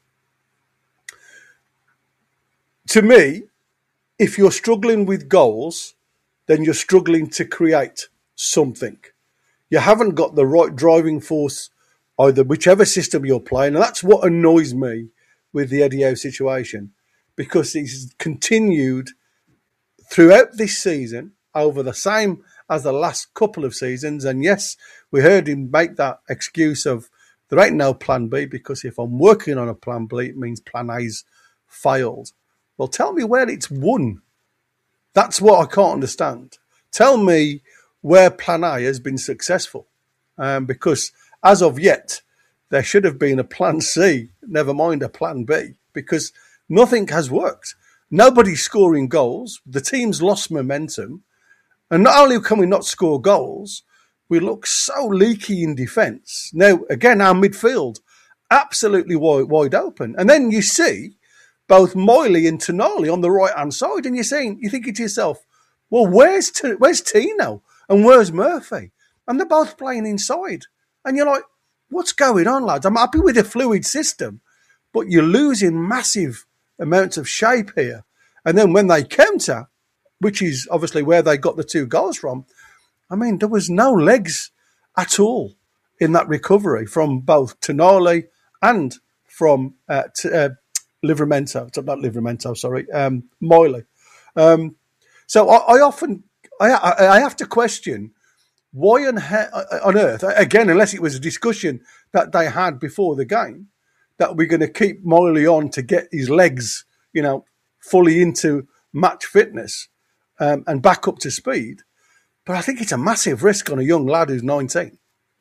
Speaker 2: To me, if you're struggling with goals, then you're struggling to create something. You haven't got the right driving force, either whichever system you're playing, and that's what annoys me with the Eddie Howe situation, because he's continued throughout this season over the same as the last couple of seasons. And yes, we heard him make that excuse of there ain't no plan B, because if I'm working on a plan B, it means plan A's failed. Well, tell me where it's won. That's what I can't understand. Tell me where plan A has been successful, um, because as of yet, there should have been a plan C, never mind a plan B, because nothing has worked. Nobody's scoring goals. The team's lost momentum. And not only can we not score goals, we look so leaky in defence. Now, again, our midfield, absolutely wide, wide open. And then you see both Moyley and Tonali on the right-hand side, and you're saying, you're thinking to yourself, well, where's T- where's Tino and where's Murphy? And they're both playing inside. And you're like, what's going on, lads? I'm happy with a fluid system, but you're losing massive amounts of shape here. And then when they counter, which is obviously where they got the two goals from, I mean, there was no legs at all in that recovery from both Tonali and from uh, t- uh, Livramento, not Livramento, sorry, um, Moyley. Um, so I, I often, I, I, I have to question why on, on earth, again, unless it was a discussion that they had before the game, that we're going to keep Moyley on to get his legs, you know, fully into match fitness um, and back up to speed. But I think it's a massive risk on a young lad who's nineteen.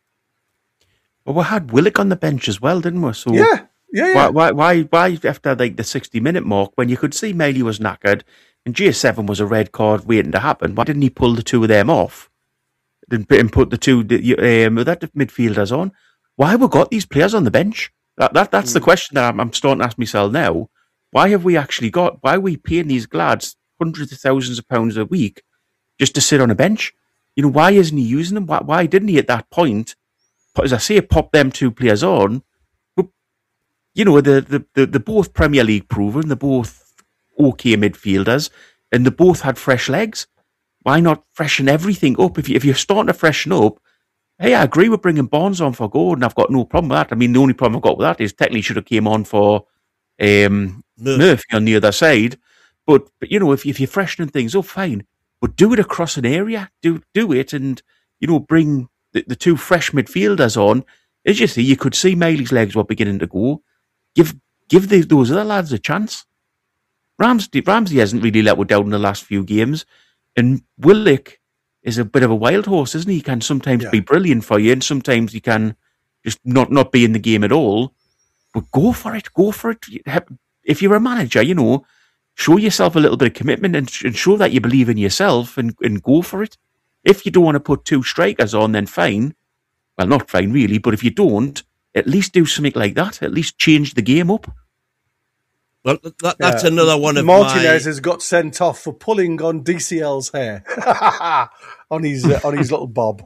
Speaker 3: Well, we had Willock on the bench as well, didn't we? So
Speaker 2: yeah, yeah, yeah.
Speaker 3: Why, why, why, after like the sixty-minute mark, when you could see Maley was knackered and G S seven was a red card waiting to happen, why didn't he pull the two of them off and put the two um, that midfielders on? Why have we got these players on the bench? That, that That's mm. the question that I'm, I'm starting to ask myself now. Why have we actually got, why are we paying these lads hundreds of thousands of pounds a week just to sit on a bench? You know, why isn't he using them? Why, why didn't he at that point, as I say, pop them two players on? But, you know, they're, they're, they're both Premier League proven, they're both okay midfielders, and they both had fresh legs. Why not freshen everything up? If, you, if you're starting to freshen up, hey, I agree with bringing Barnes on for Gordon. I've got no problem with that. I mean, the only problem I've got with that is technically should have came on for um, Murphy. Murphy on the other side. But, but you know, if, if you're freshening things up, fine. But do it across an area. Do do it and, you know, bring the, the two fresh midfielders on. As you see, you could see Maley's legs were beginning to go. Give give the, those other lads a chance. Ramsey, Ramsey hasn't really let us down in the last few games. And Willock is a bit of a wild horse, isn't he? He can sometimes yeah. be brilliant for you, and sometimes he can just not, not be in the game at all. But go for it. Go for it. If you're a manager, you know, show yourself a little bit of commitment and, and show that you believe in yourself and, and go for it. If you don't want to put two strikers on, then fine. Well, not fine, really, but if you don't, at least do something like that. At least change the game up.
Speaker 1: Well, that, that's yeah. another one of
Speaker 2: Martinez
Speaker 1: my...
Speaker 2: has got sent off for pulling on D C L's hair on his uh, on his little bob.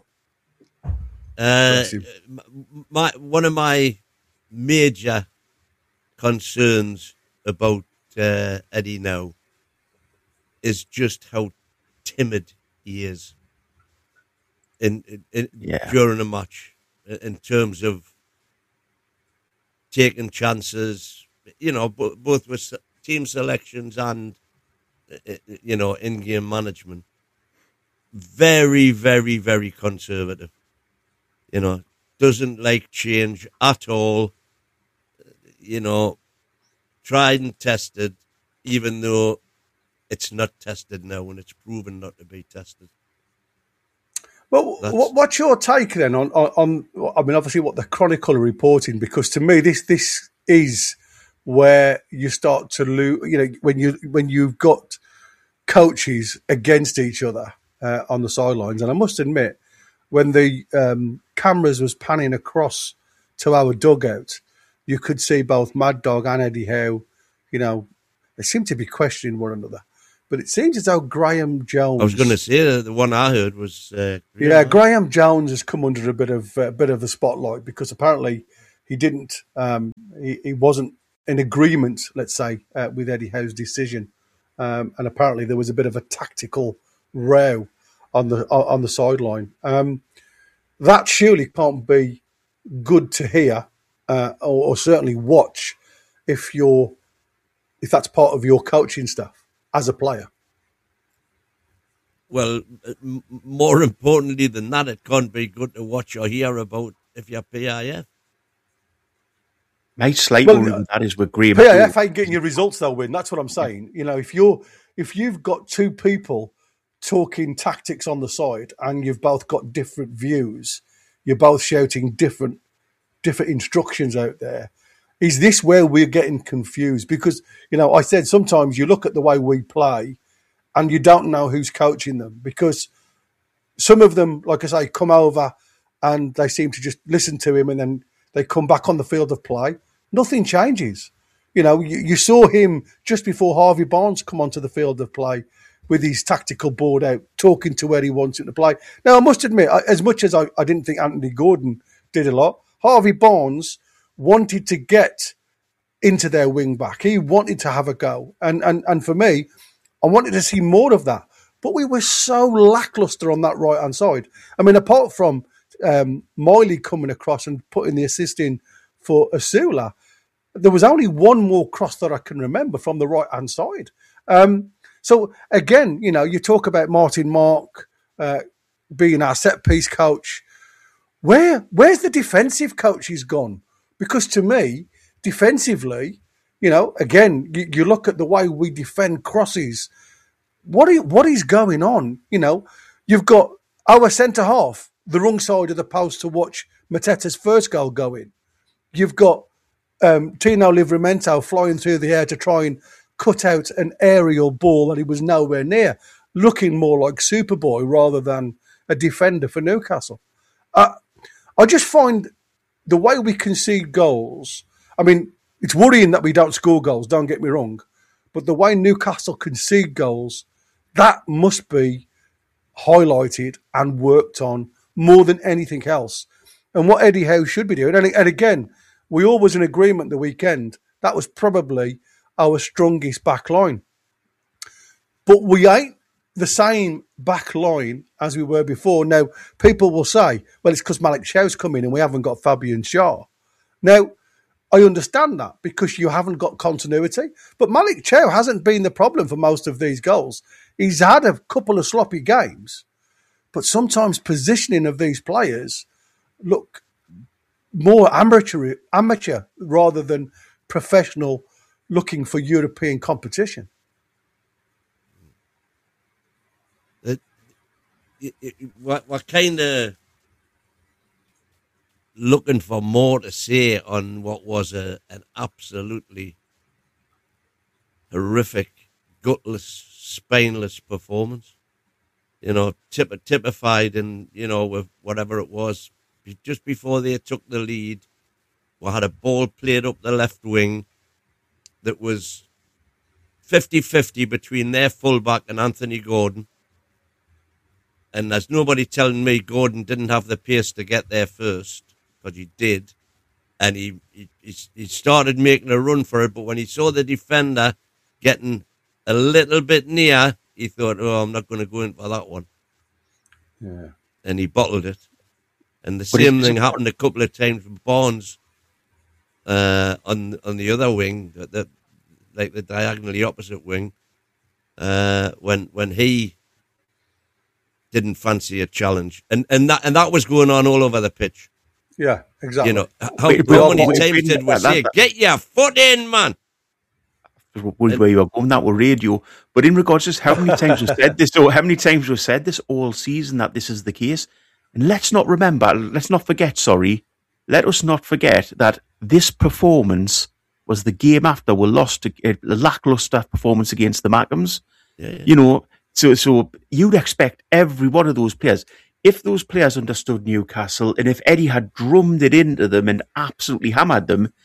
Speaker 1: Uh, my one of my major concerns about uh, Eddie now is just how timid he is in, in, in yeah. during a match in terms of taking chances. You know, b- both with team selections and, you know, in-game management. Very, very, very conservative. You know, doesn't like change at all. You know, tried and tested, even though it's not tested now and it's proven not to be tested.
Speaker 2: Well, That's... what's your take then on, on, on, I mean, obviously what the Chronicle are reporting, because to me this this is... where you start to lose, you know, when you when you've got coaches against each other uh, on the sidelines. And I must admit, when the um, cameras was panning across to our dugout, you could see both Mad Dog and Eddie Howe, you know, they seem to be questioning one another. But it seems as though Graham Jones.
Speaker 1: I was going to say the one I heard was. Uh,
Speaker 2: yeah, Graham Jones has come under a bit of a uh, bit of the spotlight because apparently he didn't. Um, he, he wasn't in agreement, let's say, uh, with Eddie Howe's decision, um, and apparently there was a bit of a tactical row on the on the sideline. Um, that surely can't be good to hear, uh, or, or certainly watch if you're if that's part of your coaching stuff as a player.
Speaker 1: Well, m- more importantly than that, it can't be good to watch or hear about if you're P I F.
Speaker 3: My slight
Speaker 2: Well,
Speaker 3: worry with that is with Graham.
Speaker 2: P I F ain't getting your results they'll win. That's what I'm saying. You know, if you're if you've got two people talking tactics on the side and you've both got different views, you're both shouting different different instructions out there. Is this where we're getting confused? Because, you know, I said sometimes you look at the way we play and you don't know who's coaching them because some of them, like I say, come over and they seem to just listen to him and then they come back on the field of play. Nothing changes. You know, you, you saw him just before Harvey Barnes come onto the field of play with his tactical board out, talking to where he wants him to play. Now, I must admit, as much as I, I didn't think Anthony Gordon did a lot, Harvey Barnes wanted to get into their wing back. He wanted to have a go. And, and, and for me, I wanted to see more of that. But we were so lackluster on that right-hand side. I mean, apart from um, Miley coming across and putting the assist in for Asula, there was only one more cross that I can remember from the right-hand side. Um, so, again, you know, you talk about Martin Mark uh, being our set-piece coach. Where Where's the defensive coach he's gone? Because to me, defensively, you know, again, you, you look at the way we defend crosses. What is, what is going on? You know, you've got our centre-half, the wrong side of the post to watch Mateta's first goal go in. You've got um, Tino Livramento flying through the air to try and cut out an aerial ball that he was nowhere near, looking more like Superboy rather than a defender for Newcastle. Uh, I just find the way we concede goals, I mean, it's worrying that we don't score goals, don't get me wrong, but the way Newcastle concede goals, that must be highlighted and worked on more than anything else. And what Eddie Howe should be doing, and, and again, we all was in agreement the weekend, that was probably our strongest back line. But we ain't the same back line as we were before. Now, people will say, well, it's because Malik Shaw's come in and we haven't got Fabian Schär. Now, I understand that because you haven't got continuity, but Malik Chow hasn't been the problem for most of these goals. He's had a couple of sloppy games, but sometimes positioning of these players look more amateur, amateur rather than professional looking for European competition.
Speaker 1: It, it, it, what, what kind of looking for more to say on what was a an absolutely horrific, gutless, spineless performance. You know, tip, typified in, you know, with whatever it was. Just before they took the lead, we had a ball played up the left wing that was fifty-fifty between their fullback and Anthony Gordon. And there's nobody telling me Gordon didn't have the pace to get there first, because he did. And he, he he started making a run for it, but when he saw the defender getting a little bit near, he thought, oh, I'm not going to go in for that one.
Speaker 2: Yeah.
Speaker 1: And he bottled it. And the
Speaker 3: But
Speaker 1: same
Speaker 3: it's-
Speaker 1: thing happened a couple of times with Barnes uh, on on the other wing, the, the, like the diagonally opposite wing, uh, when when he didn't fancy a challenge. And and that and that was going on all over the pitch.
Speaker 2: Yeah, exactly.
Speaker 1: You know, how,
Speaker 3: But-
Speaker 1: how
Speaker 3: but-
Speaker 1: many
Speaker 3: but-
Speaker 1: times did we
Speaker 3: that-
Speaker 1: say,
Speaker 3: that-
Speaker 1: get your foot in, man?
Speaker 3: was where you were going, that were radio. But in regards to this, how many times we've said this, or how many times we've said this all season that this is the case. And let's not remember, let's not forget, sorry, let us not forget that this performance was the game after we lost to a lackluster performance against the Mackhams.
Speaker 1: Yeah, yeah.
Speaker 3: You know, so so you'd expect every one of those players, if those players understood Newcastle and if Eddie had drummed it into them and absolutely hammered them,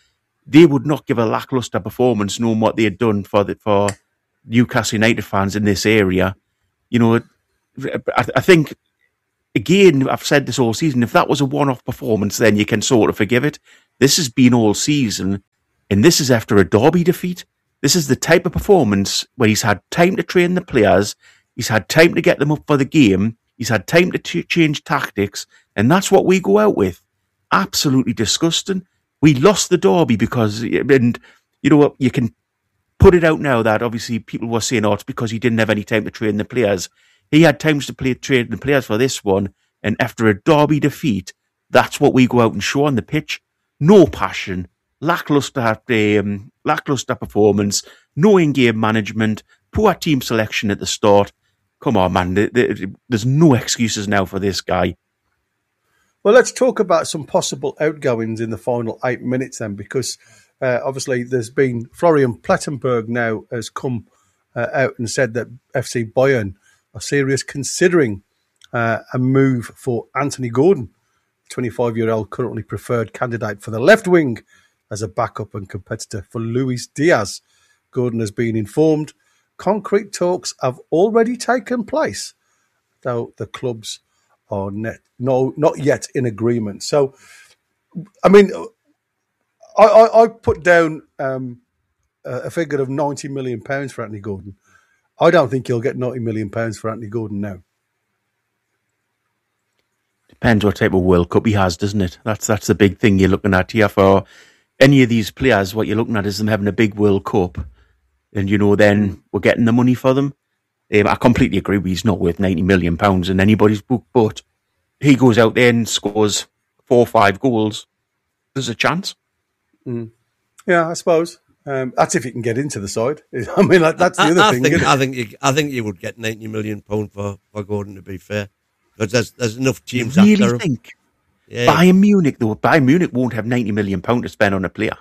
Speaker 3: they would not give a lackluster performance knowing what they had done for the, for Newcastle United fans in this area. You know, I, I think, again, I've said this all season, if that was a one-off performance, then you can sort of forgive it. This has been all season, and this is after a derby defeat. This is the type of performance where he's had time to train the players, he's had time to get them up for the game, he's had time to t- change tactics, and that's what we go out with. Absolutely disgusting. We lost the derby because, and you know what, you can put it out now that obviously people were saying, oh, it's because he didn't have any time to train the players. He had times to play train the players for this one, and after a derby defeat, that's what we go out and show on the pitch. No passion, lackluster, um, lackluster performance, no in-game management, poor team selection at the start. Come on, man, there's no excuses now for this guy.
Speaker 2: Well, let's talk about some possible outgoings in the final eight minutes then, because uh, obviously there's been Florian Plettenberg now has come uh, out and said that F C Bayern are serious considering uh, a move for Anthony Gordon, twenty-five-year-old currently preferred candidate for the left wing as a backup and competitor for Luis Diaz. Gordon has been informed concrete talks have already taken place, though the clubs are net, no, not yet in agreement. So, I mean, I, I, I put down um, a figure of ninety million pounds for Anthony Gordon. I don't think he'll get ninety million pounds for Anthony Gordon now.
Speaker 3: Depends what type of World Cup he has, doesn't it? That's that's the big thing you're looking at here for any of these players. What you're looking at is them having a big World Cup, and you know then we're getting the money for them. Um, I completely agree with he's not worth ninety million pounds in anybody's book, but he goes out there and scores four or five goals. There's a chance.
Speaker 2: Mm. Yeah, I suppose. Um, that's if he can get into the side. I mean, like, that's the
Speaker 1: I,
Speaker 2: other
Speaker 1: I
Speaker 2: thing.
Speaker 1: Think,
Speaker 2: isn't
Speaker 1: I
Speaker 2: it?
Speaker 1: think you, I think you would get ninety million pound for, for Gordon, to be fair, because there's there's enough teams.
Speaker 3: You really
Speaker 1: after
Speaker 3: think
Speaker 1: yeah.
Speaker 3: Bayern Munich though? Bayern Munich won't have ninety million pound to spend on a player.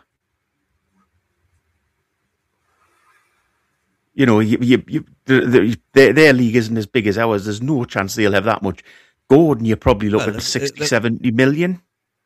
Speaker 3: You know, you, you, you, the, the, their, their league isn't as big as ours. There's no chance they'll have that much. Gordon, you're probably looking
Speaker 1: well,
Speaker 3: at sixty,
Speaker 1: it, it,
Speaker 3: seventy million.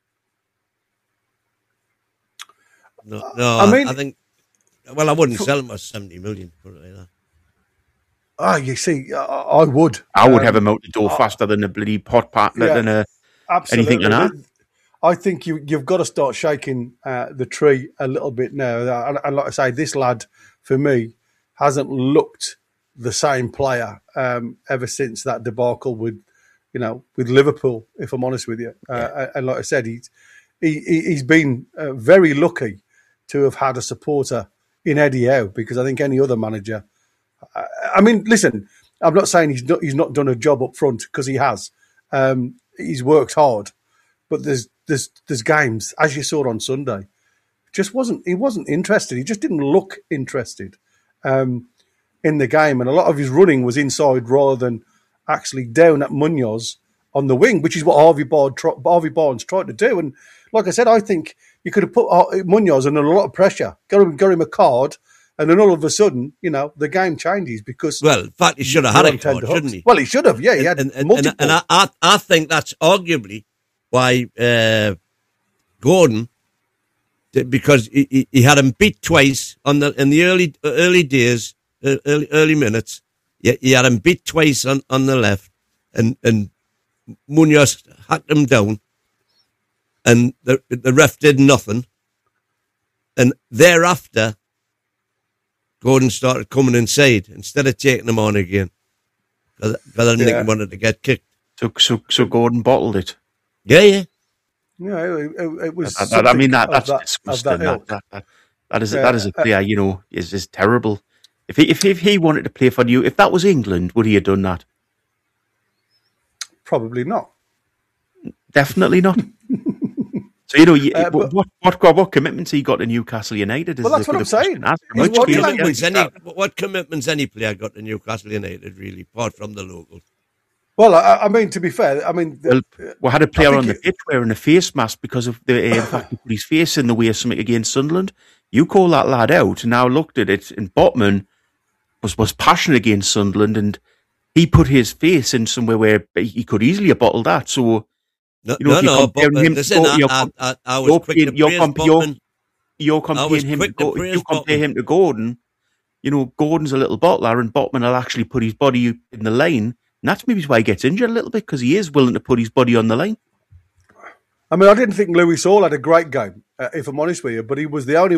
Speaker 1: No, no
Speaker 2: I mean,
Speaker 1: I think. Well, I wouldn't for, sell him at seventy million. Put it like that.
Speaker 2: Oh, you see, I, I would.
Speaker 3: I would
Speaker 2: um,
Speaker 3: have him out the door uh, faster than a bloody pot part, yeah, than a
Speaker 2: absolutely.
Speaker 3: anything like that.
Speaker 2: I think you, you've got to start shaking uh, the tree a little bit now. And, and like I say, this lad, for me, hasn't looked the same player um, ever since that debacle with, you know, with Liverpool. If I'm honest with you, uh, yeah. and like I said, he's he, he's been uh, very lucky to have had a supporter in Eddie Howe, because I think any other manager. I, I mean, listen, I'm not saying he's not he's not done a job up front, because he has. Um, he's worked hard, but there's there's there's games, as you saw on Sunday, just wasn't he wasn't interested. He just didn't look interested. Um, in the game, and a lot of his running was inside rather than actually down at Munoz on the wing, which is what Harvey Barnes, Harvey Barnes tried to do. And like I said, I think you could have put Munoz under a lot of pressure, got him, got him a card, and then all of a sudden, you know, the game changes because.
Speaker 1: Well, in fact, he should have had a card, shouldn't he?
Speaker 2: Well, he should have. Yeah, he had
Speaker 1: and, and,
Speaker 2: multiple.
Speaker 1: And, and I, I think that's arguably why uh, Gordon. Because he, he had him beat twice on the in the early early days, early early minutes. He, he had him beat twice on, on the left, and and Munoz hacked him down, and the the ref did nothing. And thereafter, Gordon started coming inside instead of taking him on again, because I didn't yeah. think he wanted to get kicked.
Speaker 3: So so so Gordon bottled it.
Speaker 1: Yeah, yeah.
Speaker 2: Yeah, it, it, it was.
Speaker 3: I, I mean, that that's
Speaker 2: that,
Speaker 3: disgusting.
Speaker 2: That,
Speaker 3: that, that, that is a,
Speaker 2: yeah,
Speaker 3: that is a player, you know, is is terrible. If he if if he wanted to play for you, if that was England, would he have done that?
Speaker 2: Probably not.
Speaker 3: Definitely not. So you know, you,
Speaker 2: uh, but,
Speaker 3: what what what commitments he got to Newcastle United? Is
Speaker 2: well, that's what I'm saying. What
Speaker 1: commitments, any, what commitments any player got to Newcastle United, really, apart from the locals?
Speaker 2: Well, I, I mean, to be fair, I mean...
Speaker 3: Well, we had a player on the pitch wearing a face mask because of the uh, fact he put his face in the way of something against Sunderland. You call that lad out, and now looked at it, and Botman was, was passionate against Sunderland, and he put his face in somewhere where he could easily have bottled that. So,
Speaker 1: no,
Speaker 3: you know,
Speaker 1: no, no but,
Speaker 3: him
Speaker 1: listen,
Speaker 3: to,
Speaker 1: I,
Speaker 3: you're,
Speaker 1: I, I, I was quick to praise
Speaker 3: comp-
Speaker 1: Botman.
Speaker 3: you're
Speaker 1: was
Speaker 3: comparing him to,
Speaker 1: quick to
Speaker 3: Go-
Speaker 1: praise
Speaker 3: you compare
Speaker 1: Botman.
Speaker 3: him to Gordon. You know, Gordon's a little bottler, and Botman will actually put his body in the line. And that's maybe why he gets injured a little bit, because he is willing to put his body on the line.
Speaker 2: I mean, I didn't think Louis Hall had a great game, uh, if I'm honest with you, but he was the only